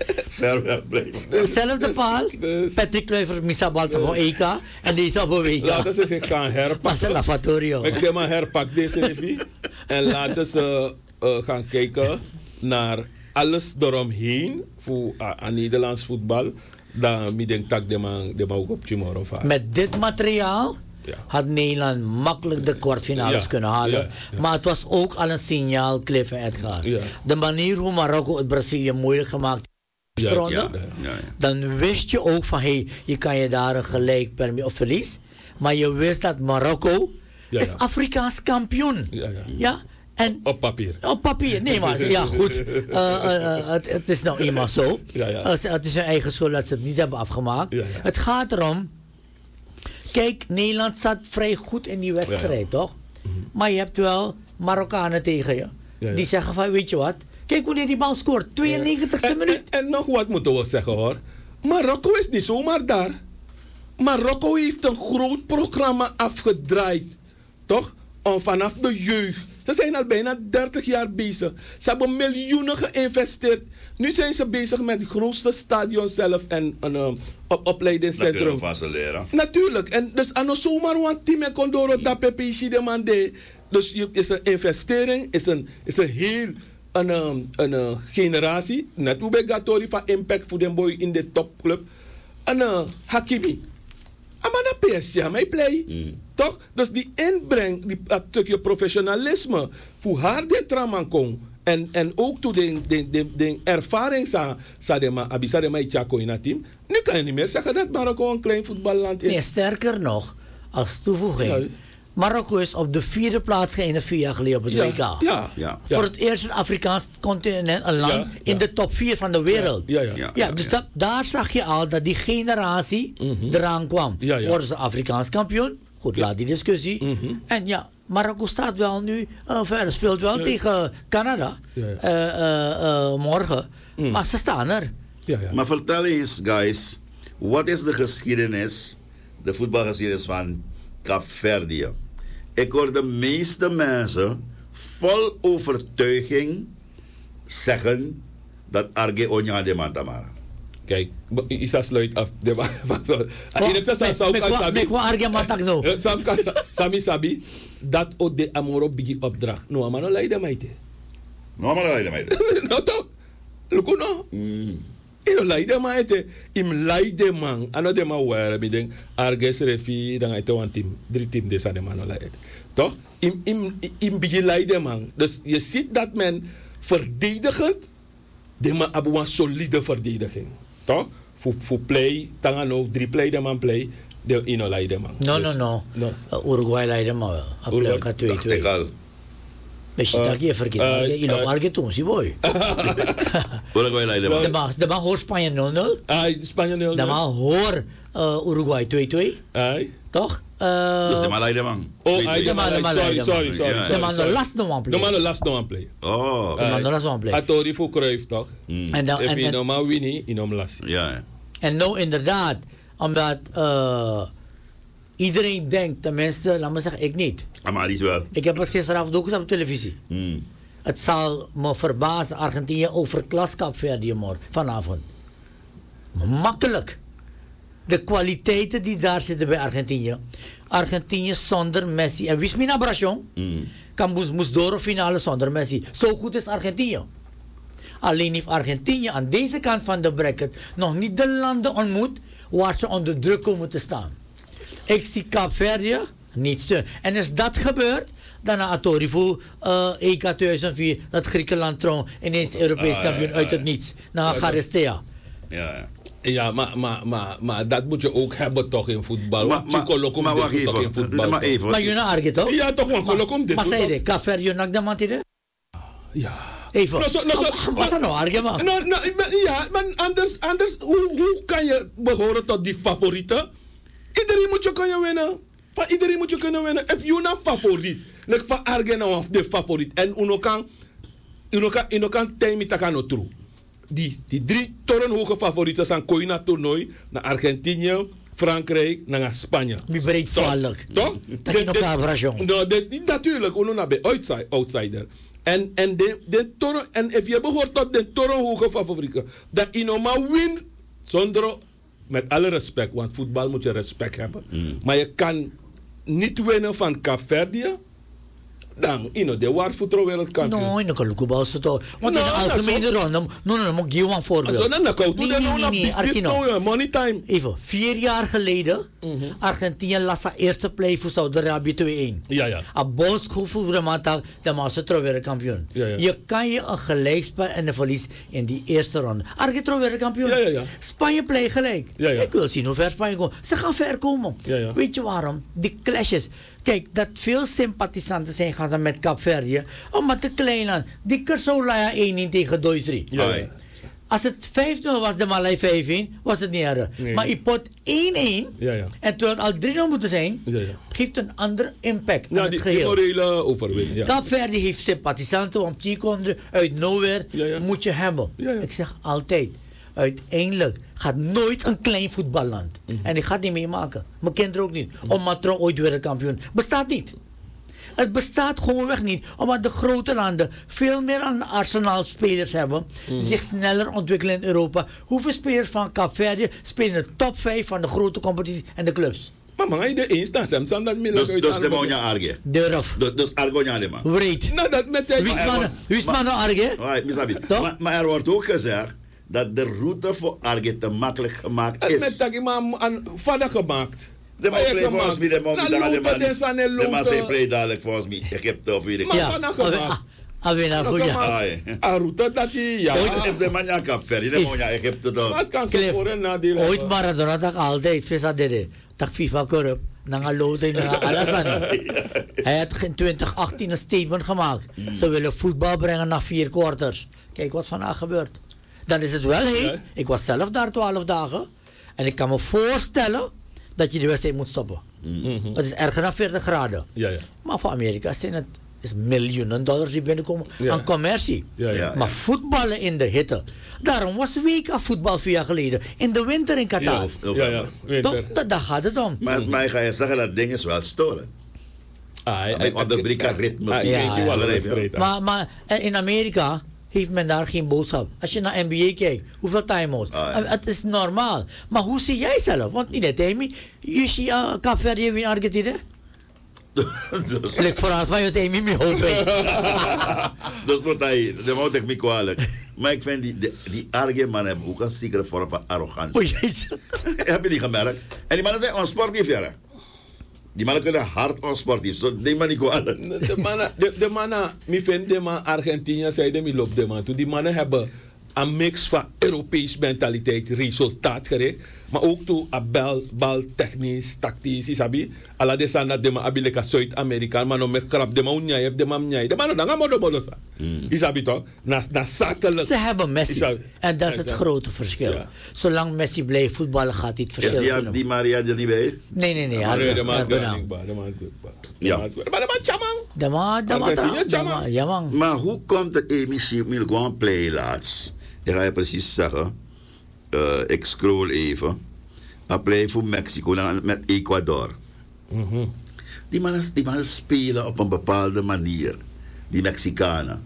ver weg blijven. Dezelfde paal, dus- Patrick Kluivert misa bal van E K en deze op een W K. laten ze zich gaan herpakken. Marcel Lavatorio. Ik denk maar herpak deze revie. En laten ze uh, gaan kijken naar alles eromheen voor uh, aan Nederlands voetbal. Dan ik denk dat de man de man ook op tomorrow vaart. Met dit materiaal Ja. had Nederland makkelijk de kwartfinales Ja, kunnen halen. ja, ja. Maar het was ook al een signaal, Cliff en Edgar. Ja. De manier hoe Marokko het Brazilië moeilijk gemaakt heeft. Ja, ronde, ja, Ja, ja. Dan wist je ook van, hé, hey, je kan je daar een gelijk permi of verlies. Maar je wist dat Marokko Ja, is ja. Afrikaans kampioen. Ja, ja. Ja? En Op papier. op papier, nee maar, ja goed, uh, uh, uh, het, het is nou eenmaal zo. Ja, ja. Uh, ze- het is hun eigen schuld dat ze het niet hebben afgemaakt. Ja, ja. Het gaat erom, kijk, Nederland zat vrij goed in die wedstrijd, Ja, ja. toch? Maar je hebt wel Marokkanen tegen je, Ja, ja. die zeggen van, weet je wat, kijk wanneer die bal scoort, tweeënnegentigste En, minuut. en, en nog wat moeten we zeggen hoor. Marokko is niet zomaar daar. Marokko heeft een groot programma afgedraaid. Toch? Om vanaf de jeugd. Ze zijn al bijna dertig jaar bezig. Ze hebben miljoenen geïnvesteerd. Nu zijn ze bezig met het grootste stadion zelf en een um, op Dat kunnen opleidingscentrum. we van ze leren. Natuurlijk. En dus aan zomaar want team en condoro dat P P C de man deed. Dus je is een investering, is een, is een heel een, um, een, uh, generatie. Net hoe bij Gatori van impact voor den boy in de topclub. En uh, Hakimi. Maar dat P S G, mij play. Mm. Toch? Dus die inbreng, die, dat stukje professionalisme, voor haar dit traman kon. En, en ook toen de, de, de, de ervaring sa, sa de ma, abi sa de ma Ichako in het team. Nu kan je niet meer zeggen dat Marokko een klein voetballand is. Nee, sterker nog, als toevoeging, Ja. Marokko is op de vierde plaats geëindigd vier jaar geleden op het ja, W K. Ja, Ja. ja. Voor het eerst een Afrikaans continent, een land, Ja, ja. in de top vier van de wereld. Ja, ja. Ja. Ja, dus Dat, daar zag je al dat die generatie eraan kwam. Ja, ja. Worden ze Afrikaans kampioen? Goed, laat die discussie. En ja, Marokko staat wel nu uh, verder, speelt wel tegen Canada Ja, ja. uh, uh, uh, morgen. Maar ze staan er. Ja, ja. Maar vertel eens, guys, wat is de geschiedenis, de voetbalgeschiedenis van Kaapverdië? Ik hoor de meeste mensen vol overtuiging zeggen dat Arge Onya de Mantamara. Kijk, Isa sluit af. De wa- wa- zo. Oh, In het mek- South mek wa- mek wa argue matak no. Eh, Sam kan- Sami Sabi, dat o de amoro bigi opdracht. No, maar no leiden mij te. Nou, maar dat mij. No toch? Luko no. Ino leiden mij te. Im leiden man. Ano de man ware mi denk arges refi dan ite one team. Drie team desa de man no leiden. Toch? Im im im bigi leiden man. Dus je ziet dat men verdedigend, de man hebben een solide verdediging. Toch? Voor voor play, tanga no, drie play de man play, de ino leiden man. No, Dus- no, no. no. Uh, Uruguay leiden maar wel. Uruguay. Uruguay twee Dacht ik twee. al. Weet je, Uh, dat je verkeerd. uh, Je loopt uh, arge toen, zie boy. Uruguay leiden De man. mag, de mag hoor Spanje nul nul. Ai, Spanje nul. De mag hoor uh, Uruguay twee twee. Ai. Toch? Uh, Dus de man leiden man. Oh, Twee, ai, twee. de man, de man sorry, leiden, sorry, man. sorry, Ja, sorry. de man de sorry. last nog aan De play. man de last nog aan play. Oh, De man de last nog aan play. Atori voor Cruyff toch? En dan, If en, je en, normaal win, je normaal last. ja. ja. en nou inderdaad, omdat uh, iedereen denkt, tenminste, laat me zeggen, ik niet. Amaris wel. Ik heb het gisteravond ook gezien op televisie. Mm. Het zal me verbazen, Argentinië over klaskap verder morgen, vanavond. Makkelijk. De kwaliteiten die daar zitten bij Argentinië. Argentinië zonder Messi. En wie is Mina Brachon? Mm. Kan moest, moest door een finale zonder Messi. Zo goed is Argentinië. Alleen heeft Argentinië aan deze kant van de bracket nog niet de landen ontmoet waar ze onder druk komen te staan. Ik zie Kaapverdië niet steun. En als dat gebeurt, dan na Atorivo uh, E K tweeduizend vier, dat Griekenland troon ineens Europees Ah, kampioen ja, uit het ja. niets. Na Garestea. Ja, ja. Ja, maar, maar, maar, maar dat moet je ook hebben toch in voetbal. Maar, Want maar, Chico Locom maar dit wacht doet toch in even. voetbal. Maar toch? even. Maar jullie argen toch? Ja, toch, want Chico Locom dit Maar doet zei toch- je, Kaapverdië nak de man dit? Ja. Even. Nou, zo- nou, zo- Wat is dat nou argen man? Nou, nou, ik ben- ja, maar anders, anders hoe, hoe kan je behoren tot die favorieten? Iedereen moet je kunnen winnen. Van iedereen moet je kunnen winnen. If you not favoriet, like van Argen of de favoriet. En uno kan, uno kan, uno kan time takano true. Die, die drie torenhoge favorieten zijn Koina toernooi naar Argentinië, Frankrijk, naar Spanje. Wie breed vallig. Toch? Dat je nog daar Brajon. Nou, dit- dit- natuurlijk, uno naar bij outside, outsider. En, en, de, de toren, en if je behoort tot de torenhoge favorieten, dat je normaal wint zonder, met alle respect, want voetbal moet je respect hebben. Mm. Maar je kan niet winnen van Kaapverdië, dan, you know, de waardvoetbal wereldkampioen. No, in de kalukubal is het toch. Want in de No, algemene nou, ronde, no, no, no, moet ik je een voorbeeld. Zo, dan kan je Nee, doen, nee, dan nee, nog nee, business, Arkino. nou, money time. Even, vier jaar geleden, Argentinië las zijn eerste play voor Saudi-Arabië twee-één. Ja, ja. Op Bolskoe voor de maandag, de Maas weer kampioen. Ja, ja. Je kan je een gelijkspel en een verlies in die eerste ronde. Argentinië weer kampioen. Ja, ja, ja. Spanje play gelijk. Ja, ja. Ik wil zien hoe ver Spanje komt. Ze gaan ver komen. Ja, ja. Weet je waarom? Die clashes. Kijk, dat veel sympathisanten zijn gaan met Kaapverdië. Omdat de kleine, die Kersolaya één-één tegen Doisri. Ja, Ai. ja. Als het vijf nul was, de Malai vijf-één, was het niet erg. Nee. Maar je pot één-één, Ja, ja. en terwijl het al drie nul moeten zijn, Ja, ja. geeft een ander impact aan Ja, het die, die geheel. morele overwinning. Ja. Kaapverdi heeft sympathisanten, want die konden uit nowhere, Ja, ja. moet je hebben. Ja, ja. Ik zeg altijd, uiteindelijk gaat nooit een klein voetballand. Mhm. En ik ga het niet meemaken. Mijn kinderen ook niet. Om Matro ooit weer een kampioen. Bestaat niet. Het bestaat gewoonweg niet, omdat de grote landen veel meer aan Arsenal-spelers hebben, die zich sneller ontwikkelen in Europa. Hoeveel spelers van Kaapverdi spelen in de top vijf van de grote competities en de clubs? Maar man, je eens dan zijn dat Dus, middels dus de monia arge. Durf. Dus, dus argonia de man. Weet. Nou, dat met de... Wie is Maar- man- wie is man nou arge? Right, misabi. Toch? Maar, maar er wordt ook gezegd dat de route voor arge te makkelijk gemaakt Het is. met dat iemand aan vader gemaakt. De man Vader play volgens gemaakt. mij, de man Nou, die daar de lopen man des is. aan De man lopen. zei play dadelijk volgens mij. Egypte of weet ik Maar wat. Ja. van dat gemaakt. Alweer naar Nou, goed, kom ja. maar. Ah, ja. Ah, route dat hij, ja. Ooit heeft de man ja kap verder. De man ja Egypte Maar toch. het kan zo Cliff, voor en nadeel ooit hebben. Maradona tak altijd, visa dede. Tak FIFA corrupt. Nangalote na Alassane. Hij had in twintig achttien een statement gemaakt. Ze willen voetbal brengen naar vier quarters. Kijk wat vandaag gebeurt. Dan is het wel heet. Ja. Ik was zelf daar twaalf dagen. En ik kan me voorstellen dat je de wedstrijd moet stoppen. Mhm. Het is erger dan veertig graden. Ja, ja. Maar voor Amerika zijn het is miljoenen dollars die binnenkomen Ja. aan commercie. Ja, ja. Maar voetballen in de hitte. Daarom was W K voetbal vier jaar geleden. In de winter in Qatar. Heel- heel Ja, veel. ja. Toch? Winter. Da- daar gaat het om. Maar, maar ga je zeggen dat ding is wel storen. Ah, Ik onderbreek het ritme. Ah, van- ja, weet je ja, wel, ja. dat is straight. Maar, maar eh, in Amerika heeft men daar geen boodschap. Als je naar N B A kijkt, hoeveel time-outs. Ah, ja. Eh, Het is normaal. Maar hoe zie jij zelf? Want niet dat Amy, je ziet uh, Kaapverdië in Argentinië. dus, Klik voor ons, maar je hebt Amy mee hopen. dus moet hij, dat moet ik me kwalijk. Maar ik vind die, die, die arge mannen hebben ook een zekere vorm van arrogantie. Oei, jezus. Heb je die gemerkt? En die mannen zijn onsportief, ja. Die mannen kunnen hard onsportief. Zo, neem maar niet kwalijk. De mannen, de, de mannen, mi vind de man Argentinië, zei de mi loopt de man toe. Die mannen hebben een mix van Europees mentaliteit, resultaatgericht, maar ook toe een bal, bal technisch, tactisch, isabi. Alla de sana de man abilika Zuid-Amerikaan, maar no me krap de man unyai, de man unyai. De man dan gaan modo modo sa. Isabi toch? Na na zakelijk. Ze hebben Messi. Isabi. En dat is het grote verschil. Ja. Zolang Messi blijft voetballen, gaat hij het verschil Ja, kunnen. die Maria er niet bij? Nee, nee, nee. Nee, de man ja, goed, bedankt. de man goed. Ja. Maar de man chamang. De man, de man, Argentinië, de man, ja man. Maar hoe komt de emissie Milguan Play laatst? Ik ga je precies zeggen. Uh, ik scroll even. Hij play voor Mexico dan met Ecuador. Mm-hmm. Die mannen, die mannen spelen op een bepaalde manier. Die Mexicanen.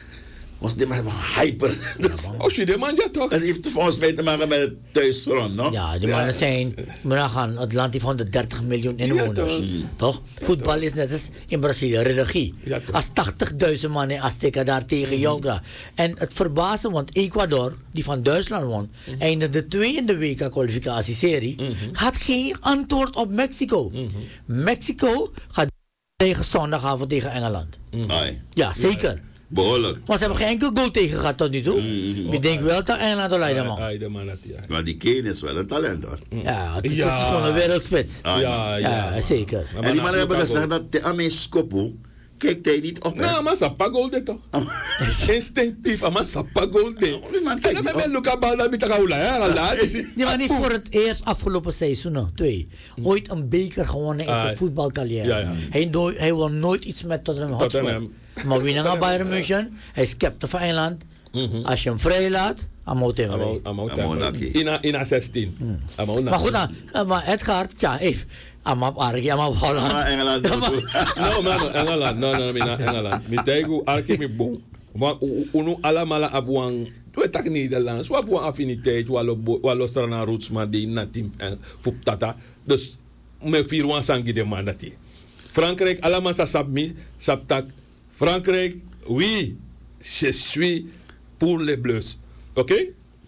Want die mannen hebben hyper. Dus, Oh, je de man ja toch? het heeft volgens mij te maken met het thuisfront, no? Ja, die mannen zijn, moet je gaan, het land heeft honderddertig miljoen inwoners. Ja, toch? Voetbal is net als in Brazilië, religie. Ja, toch. als tachtigduizend man in Azteca daar tegen jou gaan. En het verbaasde, want Ecuador, die van Duitsland won, mm-hmm. eindigde twee in de W K-kwalificatieserie, mm-hmm. had geen antwoord op Mexico. Mm-hmm. Mexico gaat tegen zondagavond tegen Engeland. Mm-hmm. Ai. Ja, zeker. Behoorlijk. Maar ze hebben geen enkel goal tegen gehad tot nu toe. Mm-hmm. Ik denk wel dat Engeland al leidt, man. Ai, de man had ja. Maar die Kane is wel een talent, hoor. Ja, het is, Ja. het is gewoon een wereldspits. Ah, Ja, Ja, ja. zeker. En die mannen hebben gezegd dat de Ameskopo kijkt hij niet op. hè? Nou, maar sapa golde toch? Instinctief, maar sapa golde. die man En kijkt dan niet ben op. ik Luca Balda met de gaula, hè? Allah, is het- Die was niet voor het eerst afgelopen seizoen, twee. Ooit een beker gewonnen in zijn Ah, voetbalcarrière. ja, ja. Hij, do- hij wil nooit iets met Tottenham Hotspur. Tottenham. Maar wie naar Bayern München, hij is captain van Engeland. Als je hem vrij laat, dan moet hij hem Amo- mee. amo- Amo naki. Ina ina zestien. Amo Maar goed dan, eh, maar Edgar, tja, even. Amap Arki, Amap Holland. Ah, Engeland. Ja, maar- No, man, Engeland. No, no, mina Engeland. Mi tegu arki mi bon. Want unu alamala abuang we tak Nederlands. Wa buang affiniteit walo walo strana roots maar die natim fup tata. Dus me vier wan sangi de mandati. Frankrijk alama sa sabmi saptak. Frankrijk, oui, je suis pour les Bleus. Oké? Okay?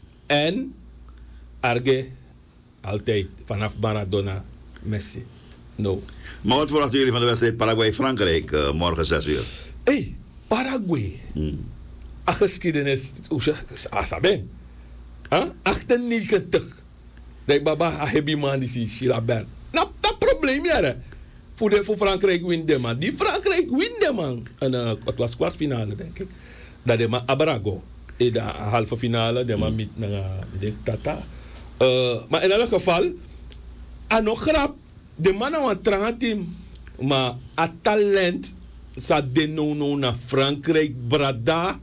En Arge altijd vanaf Maradona, Messi. No. Maar wat verwachten jullie van de wedstrijd Paraguay-Frankrijk uh, morgen zes uur? Hé, hey, Paraguay. Hmm. A geschiedenis, hoe zeg ik, asaben. achtennegentig. Dat baba a hebi man die si Chilabert. Nou, dat probleem ja, hè. Voor, de, voor Frankrijk win de man. Die Frankrijk win de man. En uh, het was kwartfinale, denk ik. Dat de man Abrago. In de halve finale, de man met uh, de Tata. Uh, maar in elk geval, aan nog grap, de man aan het team, maar a talent, sa de no no na Frankrijk, brada,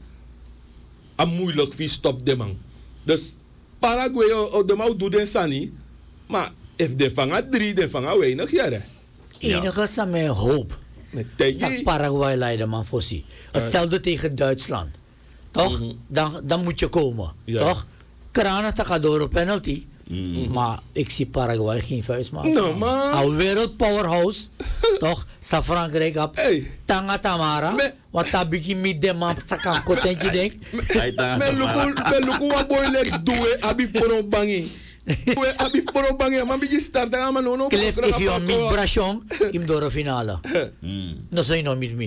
a moeilijk wie stop de man. Dus Paraguay, o de man doet de sani, maar if de vangen drie, de vangen weinig jaren. Enige is aan mijn hoop. Met Dat Teji. Paraguay leidt man voorzie. Hetzelfde tegen Duitsland. Toch? Mhm. dan, dan moet je komen. Ja. Toch? Kranen te gaan door op penalty. Maar ik zie Paraguay geen vuist maken. No, man. Een wereldpowerhouse. Toch? Sa Frankrijk op. Hey. Tanga Tamara. Me- Wat dat begin met de man. Sa kan kotentje denk. Hij taart Me op luku, maar. me luku wa boy lek doe abi poro bangi. Doe abi poro bangi, maar bigi start aan no no. Klef if you meet Brachon. Im door de finale. Dat zou je nog met me.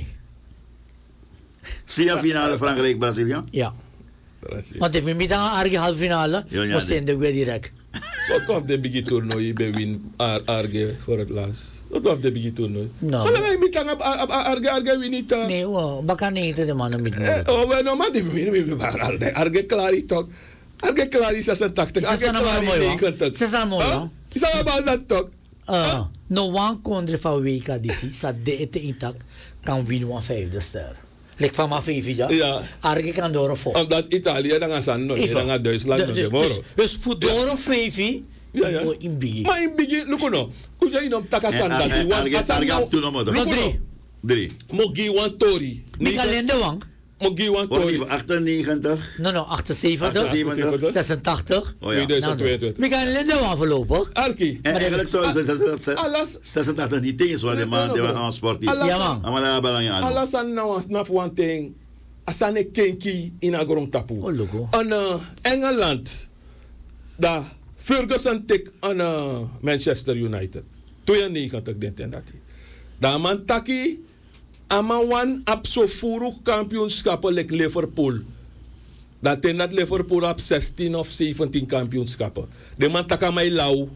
Zie je finale Frankrijk-Brazilië? Ja. Want if we meet aan Arge halve finale. Ja, ja, Moest die- in de weer direct. Zo kwam de bigi toernooi bij win Ar Arge voor het laatst. Dat kwam de bigi toernooi. No. Zolang hij met aan Arge Arge win niet. Nee hoor. Baka niet de mannen met me. Oh, we no maar die win Arge Arge klaar toch. Arge klaar is zesentachtig. Ze Arge zijn allemaal klaar mooi, is hoor. negentig. Ze zijn mooi, Huh? hoor. Is dat allemaal dat toch? Uh, no one country van W K D C, sa de ete intact, kan winnen een vijfde ster. Lek van mijn vijf, ja? Ja. Arge kan door een vol. Omdat Italië dan gaan no, dan gaan Duitsland no Dus, de dus, moro. dus voor door een vijf, Ja, ja. in biggie. Maar in bigi, look no. Kun je in takasan dat die wan Arge asan op toen nog No maar. drie. Drie. Mogi wan tori. Mika Lende wang? Mogi wan Wacht tori. even, achtennegentig. No, no, achtenzeventig, achtenzeventig. zesentachtig. Oh ja. tweeduizend tweeëntwintig. Mika Lende wang voorlopig. Arki. En eigenlijk zou ze Alles- zesentachtig niet eens, want de man die was aan sportief. Alles- Ja man. Maar daar ben je aan. Alles aan nou naf one thing. Asane kenki in a grond tapu. Oh, logo. En uh, Engeland. Da Ferguson tik aan uh, Manchester United. tweeënnegentig den ten dati. Dan man taki, ama wan ap so furu kampioenschappen like Liverpool. Dat ten dat Liverpool op zestien of zeventien kampioenschappen. De man taka mij lauw.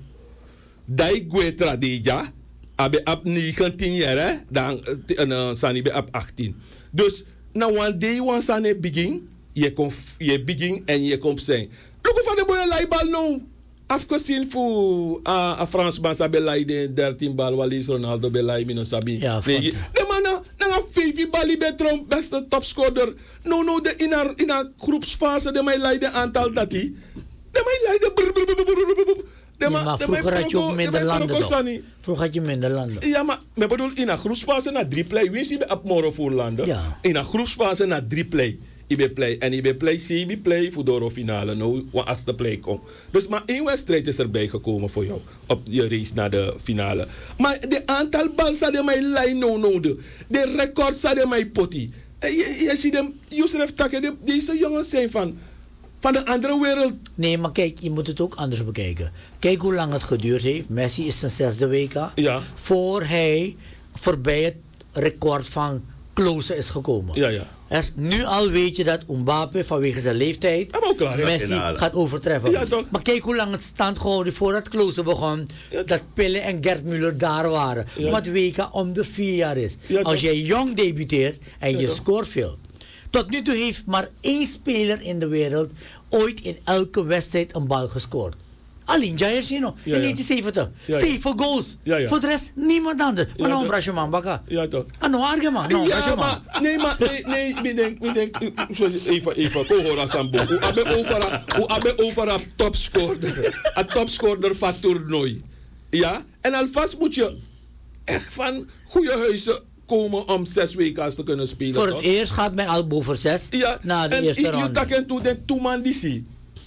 Dai guetra deja. Abe op negentien jaar, hè? Dan uh, sani be op achttien. Dus, na one day, one sane begin, je komt je begin en je komt zijn. Look van de boy laibal nou. Afgezien voor a uh, Fransman sabe lai de dertien bal, Walis Ronaldo be lai mino sabi. Ja, de man na na vijf bali betrom beste topscorer. No no de in haar in haar groepsfase de mij lai de aantal dati. De mij lai de brr brr brr brr brr. Ja, maar vroeger had je ook minder landen toch? Vroeger had je minder landen. Ja, maar ik bedoel, in een groepsfase naar drie play. Wie is je op morgen voor landen? Ja. In een groepsfase naar drie play. I be play. En I be play, semi play voor de finale. Nou, wat als de play komt. Dus maar één wedstrijd is erbij gekomen voor jou. Op je race naar de finale. Maar de aantal ballen hadden mij lijn nou nodig. De records hadden mij potty. Je, je ziet hem, Yusuf Takke, deze jongens zijn van... van de andere wereld. Nee, maar kijk, je moet het ook anders bekijken. Kijk hoe lang het geduurd heeft. Messi is zijn zesde W K. Ja. Voor hij voorbij het record van Klose is gekomen. Ja, ja. Er, nu al weet je dat Mbappé vanwege zijn leeftijd ook klaar, ja. Messi gaat overtreffen. Ja, toch? Maar kijk hoe lang het stand gehouden voordat Klose begon. Ja, dat Pelle en Gerd Müller daar waren. Ja. Omdat W K om de vier jaar is. Ja, Als toch? jij jong debuteert en Ja, je toch? scoort veel. Tot nu toe heeft maar één speler in de wereld ooit in elke wedstrijd een bal gescoord. Alleen Jair Sino Ja, in ja. negentien zeventig. Ja, ja. Zeven goals. Ja, ja. Voor de rest niemand anders. Maar Ja, nou, toch? Brasje man, baka. Ja, toch? Ah, nou, arge man. Nou, Ja, Brasje man. maar, nee, maar, nee, nee, ik denk, ik denk, sorry, even, even, Kohora Sambo. Hoe abe over, hoe abe over een topscorer, een topscorer van toernooi. Ja, en alvast moet je echt van goede huizen komen om zes weken te kunnen spelen. Voor het toch? eerst gaat men al boven zes Ja, na de en eerste je ronde. tak en toe den two man disi.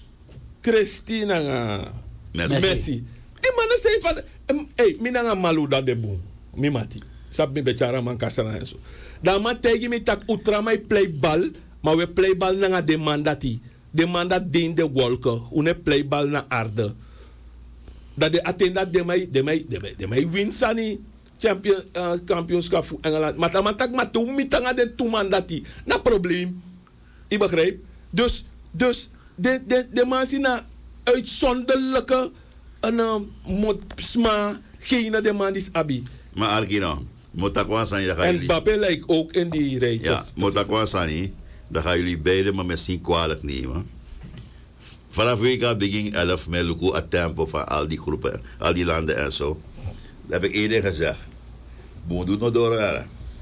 Christina nga Messi. Messi. Die mannen zijn van, em, hey, mi nanga malu dat de boom. Mi mati. Sap mi bechara man kasana en zo. Dan man tegi mi tak utra mai play bal, maar we play bal nanga de mandati. De mandat din de wolken. Une play bal na aarde. Dat de attenda de mij, de mij, de mij, de mij win sani. Champion, uh, kampioenschap voor Engeland. Maar dan tak maar toe mitanga de toe mandati. Na probleem. Je begrijpt? Dus, dus de, de, de mensen na uitzonderlijke en uh, sma geen de man is abi. Maar Arkino, Motakwa Sani, dan gaan En jullie... Bappe lijkt ook in die rij. Ja, Motakwa Sani, dan gaan jullie beiden maar misschien kwalijk nemen. Vanaf week begin elf met Luku het tempo van al die groepen, al die landen en zo. Dat heb ik eerder gezegd. Boe doet nog door. Hè?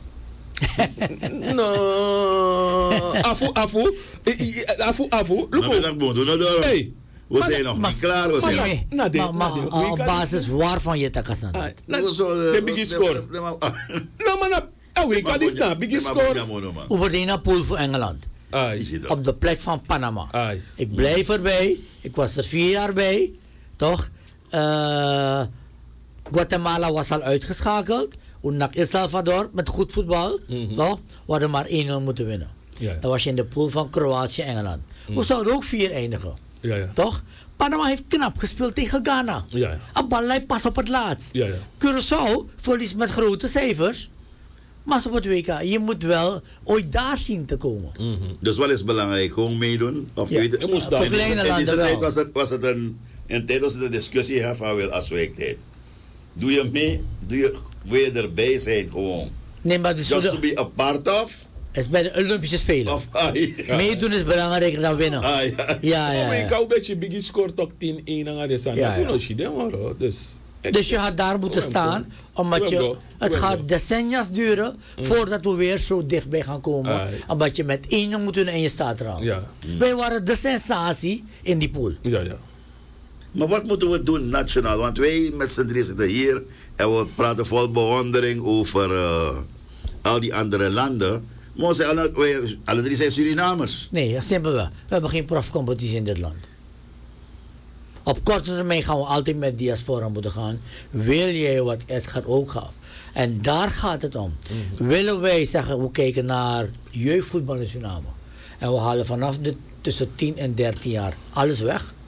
No, afu, afu, afu, afu. Maar dat Boe doet nog door. Hey. We Maar- zijn nog maar- niet klaar. We zijn Maar, nog... nee, na de- maar, na maar, de- uh, we op kan- basis waarvan je takasan. Ah, na- We zo, de eh, biggie de- score. de- de- de- No, man, na- ah, we kan dit na, biggie Maar- score. maar- maar- maar- Over de pool voor Engeland. Ai, Is het dat? Op de plek van Panama. ai. Ik blijf erbij. Ik was er vier jaar bij. Toch? Eh, Guatemala was al uitgeschakeld. Unak El Salvador met goed voetbal. Mhm. Toch? We hadden maar één nul moeten winnen. Ja, ja. Dan was je in de pool van Kroatië en Engeland. We zouden ook vier eindigen. Ja, ja. Toch? Panama heeft knap gespeeld tegen Ghana. Ja, ja. Abalai pas op het laatst. Ja, ja. Curaçao verliest met grote cijfers. Maar op het W K, je moet wel ooit daar zien te komen. Dus wat is belangrijk? Gewoon meedoen? Of Ja. weet Je moest Voor daar. in die- kleine in deze landen tijd wel. was het, was het een, in tijd was het een discussie hè, van wel als wijktijd. Doe je mee? Doe je, wil je erbij zijn gewoon? Nee, maar het is, voor Just to de, be a part of? het is bij de Olympische Spelen. Of ai, Meedoen is belangrijker dan winnen. ai, ai. Ja, ja, Maar ik ja. kan een beetje biggie score toch tien één aan de zand. Ja, Dat ja. doen we niet, hoor. Dus. ik- Dus je had daar moeten Oh, staan, omdat je, Wembo, het Wembo. gaat decennia's duren voordat we weer zo dichtbij gaan komen. Ai. Omdat je met één moet doen en je staat er al. Ja, Wij waren de sensatie in die pool. ja, ja. Maar wat moeten we doen nationaal? Want wij met z'n drie zitten hier en we praten vol bewondering over eh, al die andere landen. Maar we zijn alle, wij, alle drie zijn Surinamers. Nee, simpelweg. We hebben geen profcompetitie in dit land. Op korte termijn gaan we altijd met diaspora moeten gaan. Wil jij wat Edgar ook gaf? En daar gaat het om. Willen wij zeggen, we kijken naar jeugdvoetbal in Suriname. En we halen vanaf de tussen tien en dertien jaar alles weg. En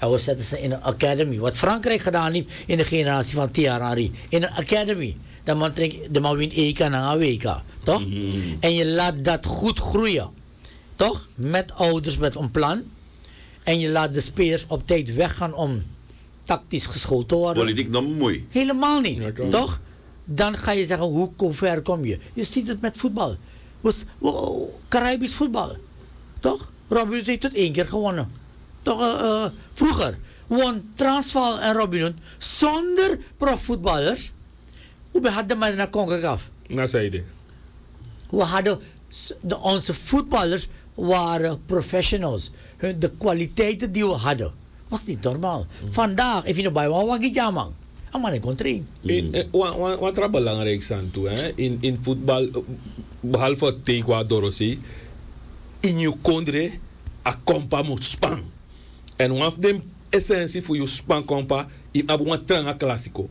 En we zetten ze in een academy. Wat Frankrijk gedaan heeft in de generatie van Thierry Henry. In een academy. De man, trekt, de man wint E K na een W K. Toch? Mm-hmm. En je laat dat goed groeien. Toch? Met ouders, met een plan. En je laat de spelers op tijd weggaan om tactisch geschoold te worden. Politiek nog mooi. Helemaal niet. Ja, toch? toch? Dan ga je zeggen, hoe ver kom je? Je ziet het met voetbal. Was, wow, Caribisch voetbal. Toch? Robin Hood heeft het één keer gewonnen. Toch? Uh, uh, vroeger won Transvaal en Robin Hood zonder profvoetballers. We hadden maar naar CONCACAF. Nou zei je. We hadden, de, onze voetballers waren professionals. De kwaliteiten die we hadden, was niet normaal. Mm. Vandaag, if je nog bij me, wat is het man? Maar ik kon trainen. Wat er belangrijk is in, in voetbal, behalve tegen Dorothy, in je kondre, a kompa moet span. En one of de essentie voor je span kompa, is een tranga classico.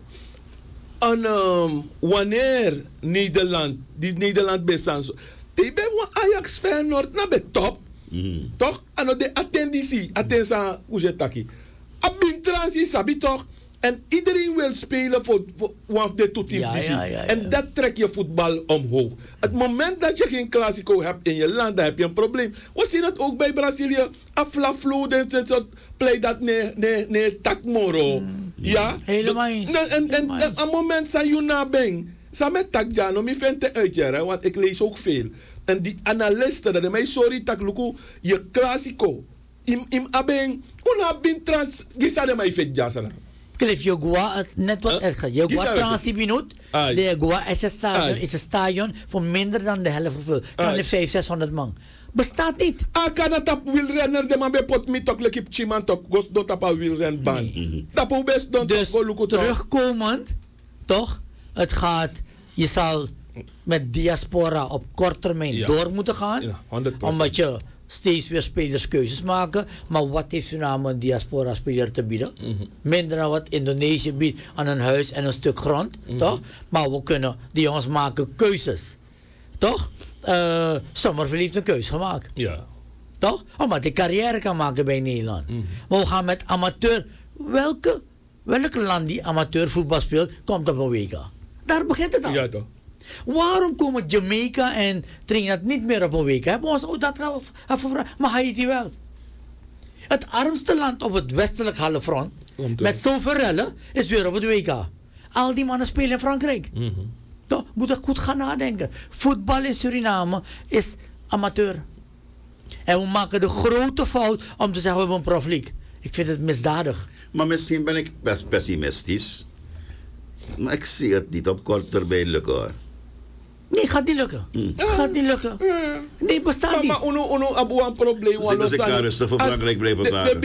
En um, wanneer Nederland, die Nederland besan, die bij Ajax Feyenoord naar de top, mm. toch? En de attenditie, attensa, hoe je taki. Abin transi sabi toch? En iedereen wil spelen voor one of the two teams. Ja, ja, ja, ja. En dat trekt je voetbal omhoog. Het moment dat je geen Classico hebt in je land, dan heb je een probleem. We zien het ook bij Brazilië. Afla Flo, dat play dat ne, ne, ne takmoro. Mm. Ja? Helemaal eens. En, en, en, en een moment zijn je na bang. Sa met takjano, mi vindt het uit, ja, want ik lees ook veel. En die analisten, dat mij sorry tak luku, je Classico. Im, im abeng, una bin trans, gisade mij vet jasana. Cliff, je gua, net wat het gaat. Je gua transi minuut. De gua is een stadion, is een stadion voor minder dan de helft gevuld. Kan de vijfhonderd, zeshonderd man. Bestaat niet. Ah, kan dat op wielrenner, de man bij pot met toch lekip chiman toch, gos don't op een wielrenbaan. Dat hoe best don't dus terugkomend, toch? Het gaat, je zal met diaspora op kort termijn ja. door moeten gaan. Ja, honderd procent. Omdat je steeds weer spelerskeuzes maken. Maar wat heeft Suriname een diaspora-speler te bieden? Mm-hmm. Minder dan wat Indonesië biedt aan een huis en een stuk grond. Mm-hmm. Toch? Maar we kunnen, die jongens maken keuzes. Toch? Uh, Sommerville heeft een keuze gemaakt. Ja. Toch? Omdat hij carrière kan maken bij Nederland. Mm-hmm. Maar we gaan met amateur. Welke, welke land die amateur voetbal speelt, komt op een W K. Daar begint het al. Ja, toch? Waarom komen Jamaica en Trinidad niet meer op een week? Hebben we ons oh, dat gaan gevraagd, maar Haiti wel. Het armste land op het westelijk halfrond, met zoveel rellen, is weer op het W K. Al die mannen spelen in Frankrijk. Mm-hmm. Toch, moet ik goed gaan nadenken. Voetbal in Suriname is amateur. En we maken de grote fout om te zeggen we hebben een profleague. Ik vind het misdadig. Maar misschien ben ik best pessimistisch. Maar ik zie het niet op korte termijn lukken hoor. Nee, gaat niet lukken. Mm. Gaat niet lukken. Nee, bestaat maar, niet. Maar uno, uno, abu een probleem. Dus, dus ik ga rustig voor Frankrijk blijven vragen.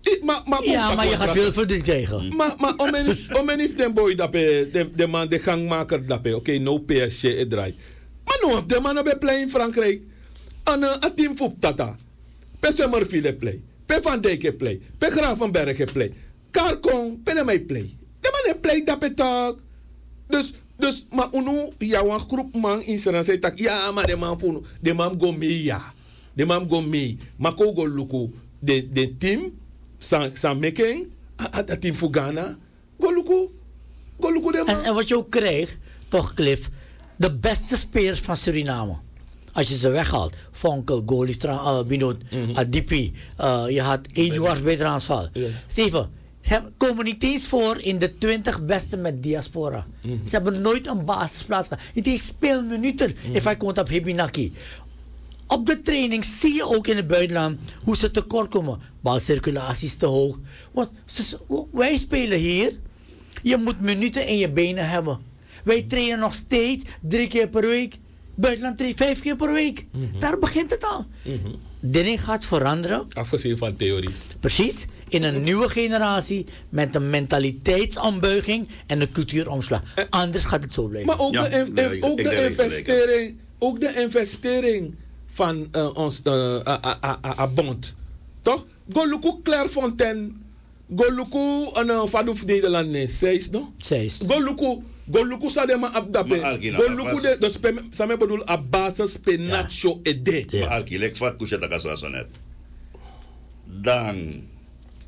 Ja, maar je gaat veel verdriet krijgen. Maar om en if den boy dat de man de gangmaker dat oké, okay, no P S G het draait. Maar no, de man op play in Frankrijk. En een team voep tata. Pe Summerfield play. Pe Van Dijk play. Pe Gravenberg play. Karkong, pe de mij play. De man play dat betak. Dus Dus, maar unu, ja, een groep man in Suriname zei tak, ja, maar de man voel, de man go mee, ja. De man go mee. Maar ko go luku, de, de team, san, san making, het team voor Ghana, go luku, go luku de man. En, en wat je ook krijgt, toch Cliff, de beste spelers van Suriname. Als je ze weghaalt, Vonkel, Goalie, uh, Binoot, mm-hmm. Adipi, uh, je had Eduards bij Transvaal. Yeah. Steven, ze komen niet eens voor in de twintig beste met diaspora. Mm-hmm. Ze hebben nooit een basisplaats gehad. Het is speelminuten. Mm-hmm. If I komt op Hibinaki. Op de training zie je ook in het buitenland hoe ze tekort komen. Balcirculatie is te hoog. Want ze, wij spelen hier. Je moet minuten in je benen hebben. Wij trainen nog steeds drie keer per week. Buitenland traint vijf keer per week. Mm-hmm. Daar begint het al. Mm-hmm. Dingen gaat veranderen. Afgezien van theorie. Precies. In een nieuwe generatie met een mentaliteitsombuiging en een cultuuromslag. Eh, Anders gaat het zo blijven. Maar ook, ja, de, in, nee, ook, de, investering, ook de investering van uh, ons uh, uh, bond. Toch? Go luku Clairefontaine. Go luku uh, Vadouf Nederland. Nee, Seis, no? Seis. Go luku. Go luku sa de ma abdape. Go luku de, dus sa me bedoel a basis penacho ede. Maar alki, lek vat kusha taka sa sonet. Dan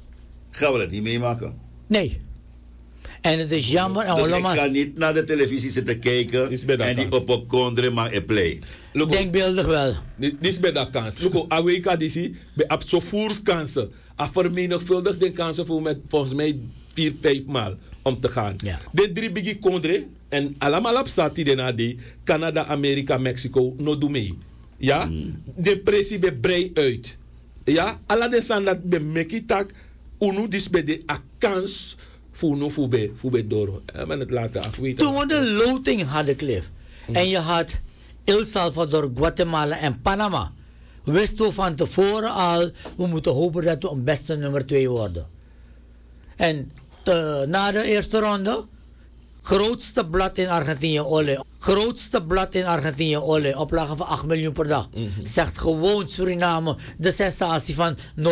gaan we dat niet meemaken. Nee. En het is jammer. En Dus ik allemaal, ga niet naar de televisie zitten kijken Is bij dat en die kans. op op kondre maar in play. Look, denkbeeldig wel. Dit is bij dat kans. Look, Aweka disi, bij ab zo voerskansen. A vermenigvuldig de kansen voor met volgens mij vier, vijf maal om te gaan. Ja. De drie bigi kondre en allemaal op sati de na die Canada, Amerika, Mexico no doe mee. Ja, de pressie be brei uit. Ja, alla de san dat be meki tak unu dis be de a kans voor no voor be voor be doro. En men het laten afweten. Toen we de loting hadden, Cliff. En je had El Salvador, Guatemala en Panama. Wisten we van tevoren al, we moeten hopen dat we een beste nummer twee worden. En te, na de eerste ronde, grootste blad in Argentinië, Ole. Grootste blad in Argentinië, Ole. Oplage van acht miljoen per dag. Mm-hmm. Zegt gewoon Suriname de sensatie van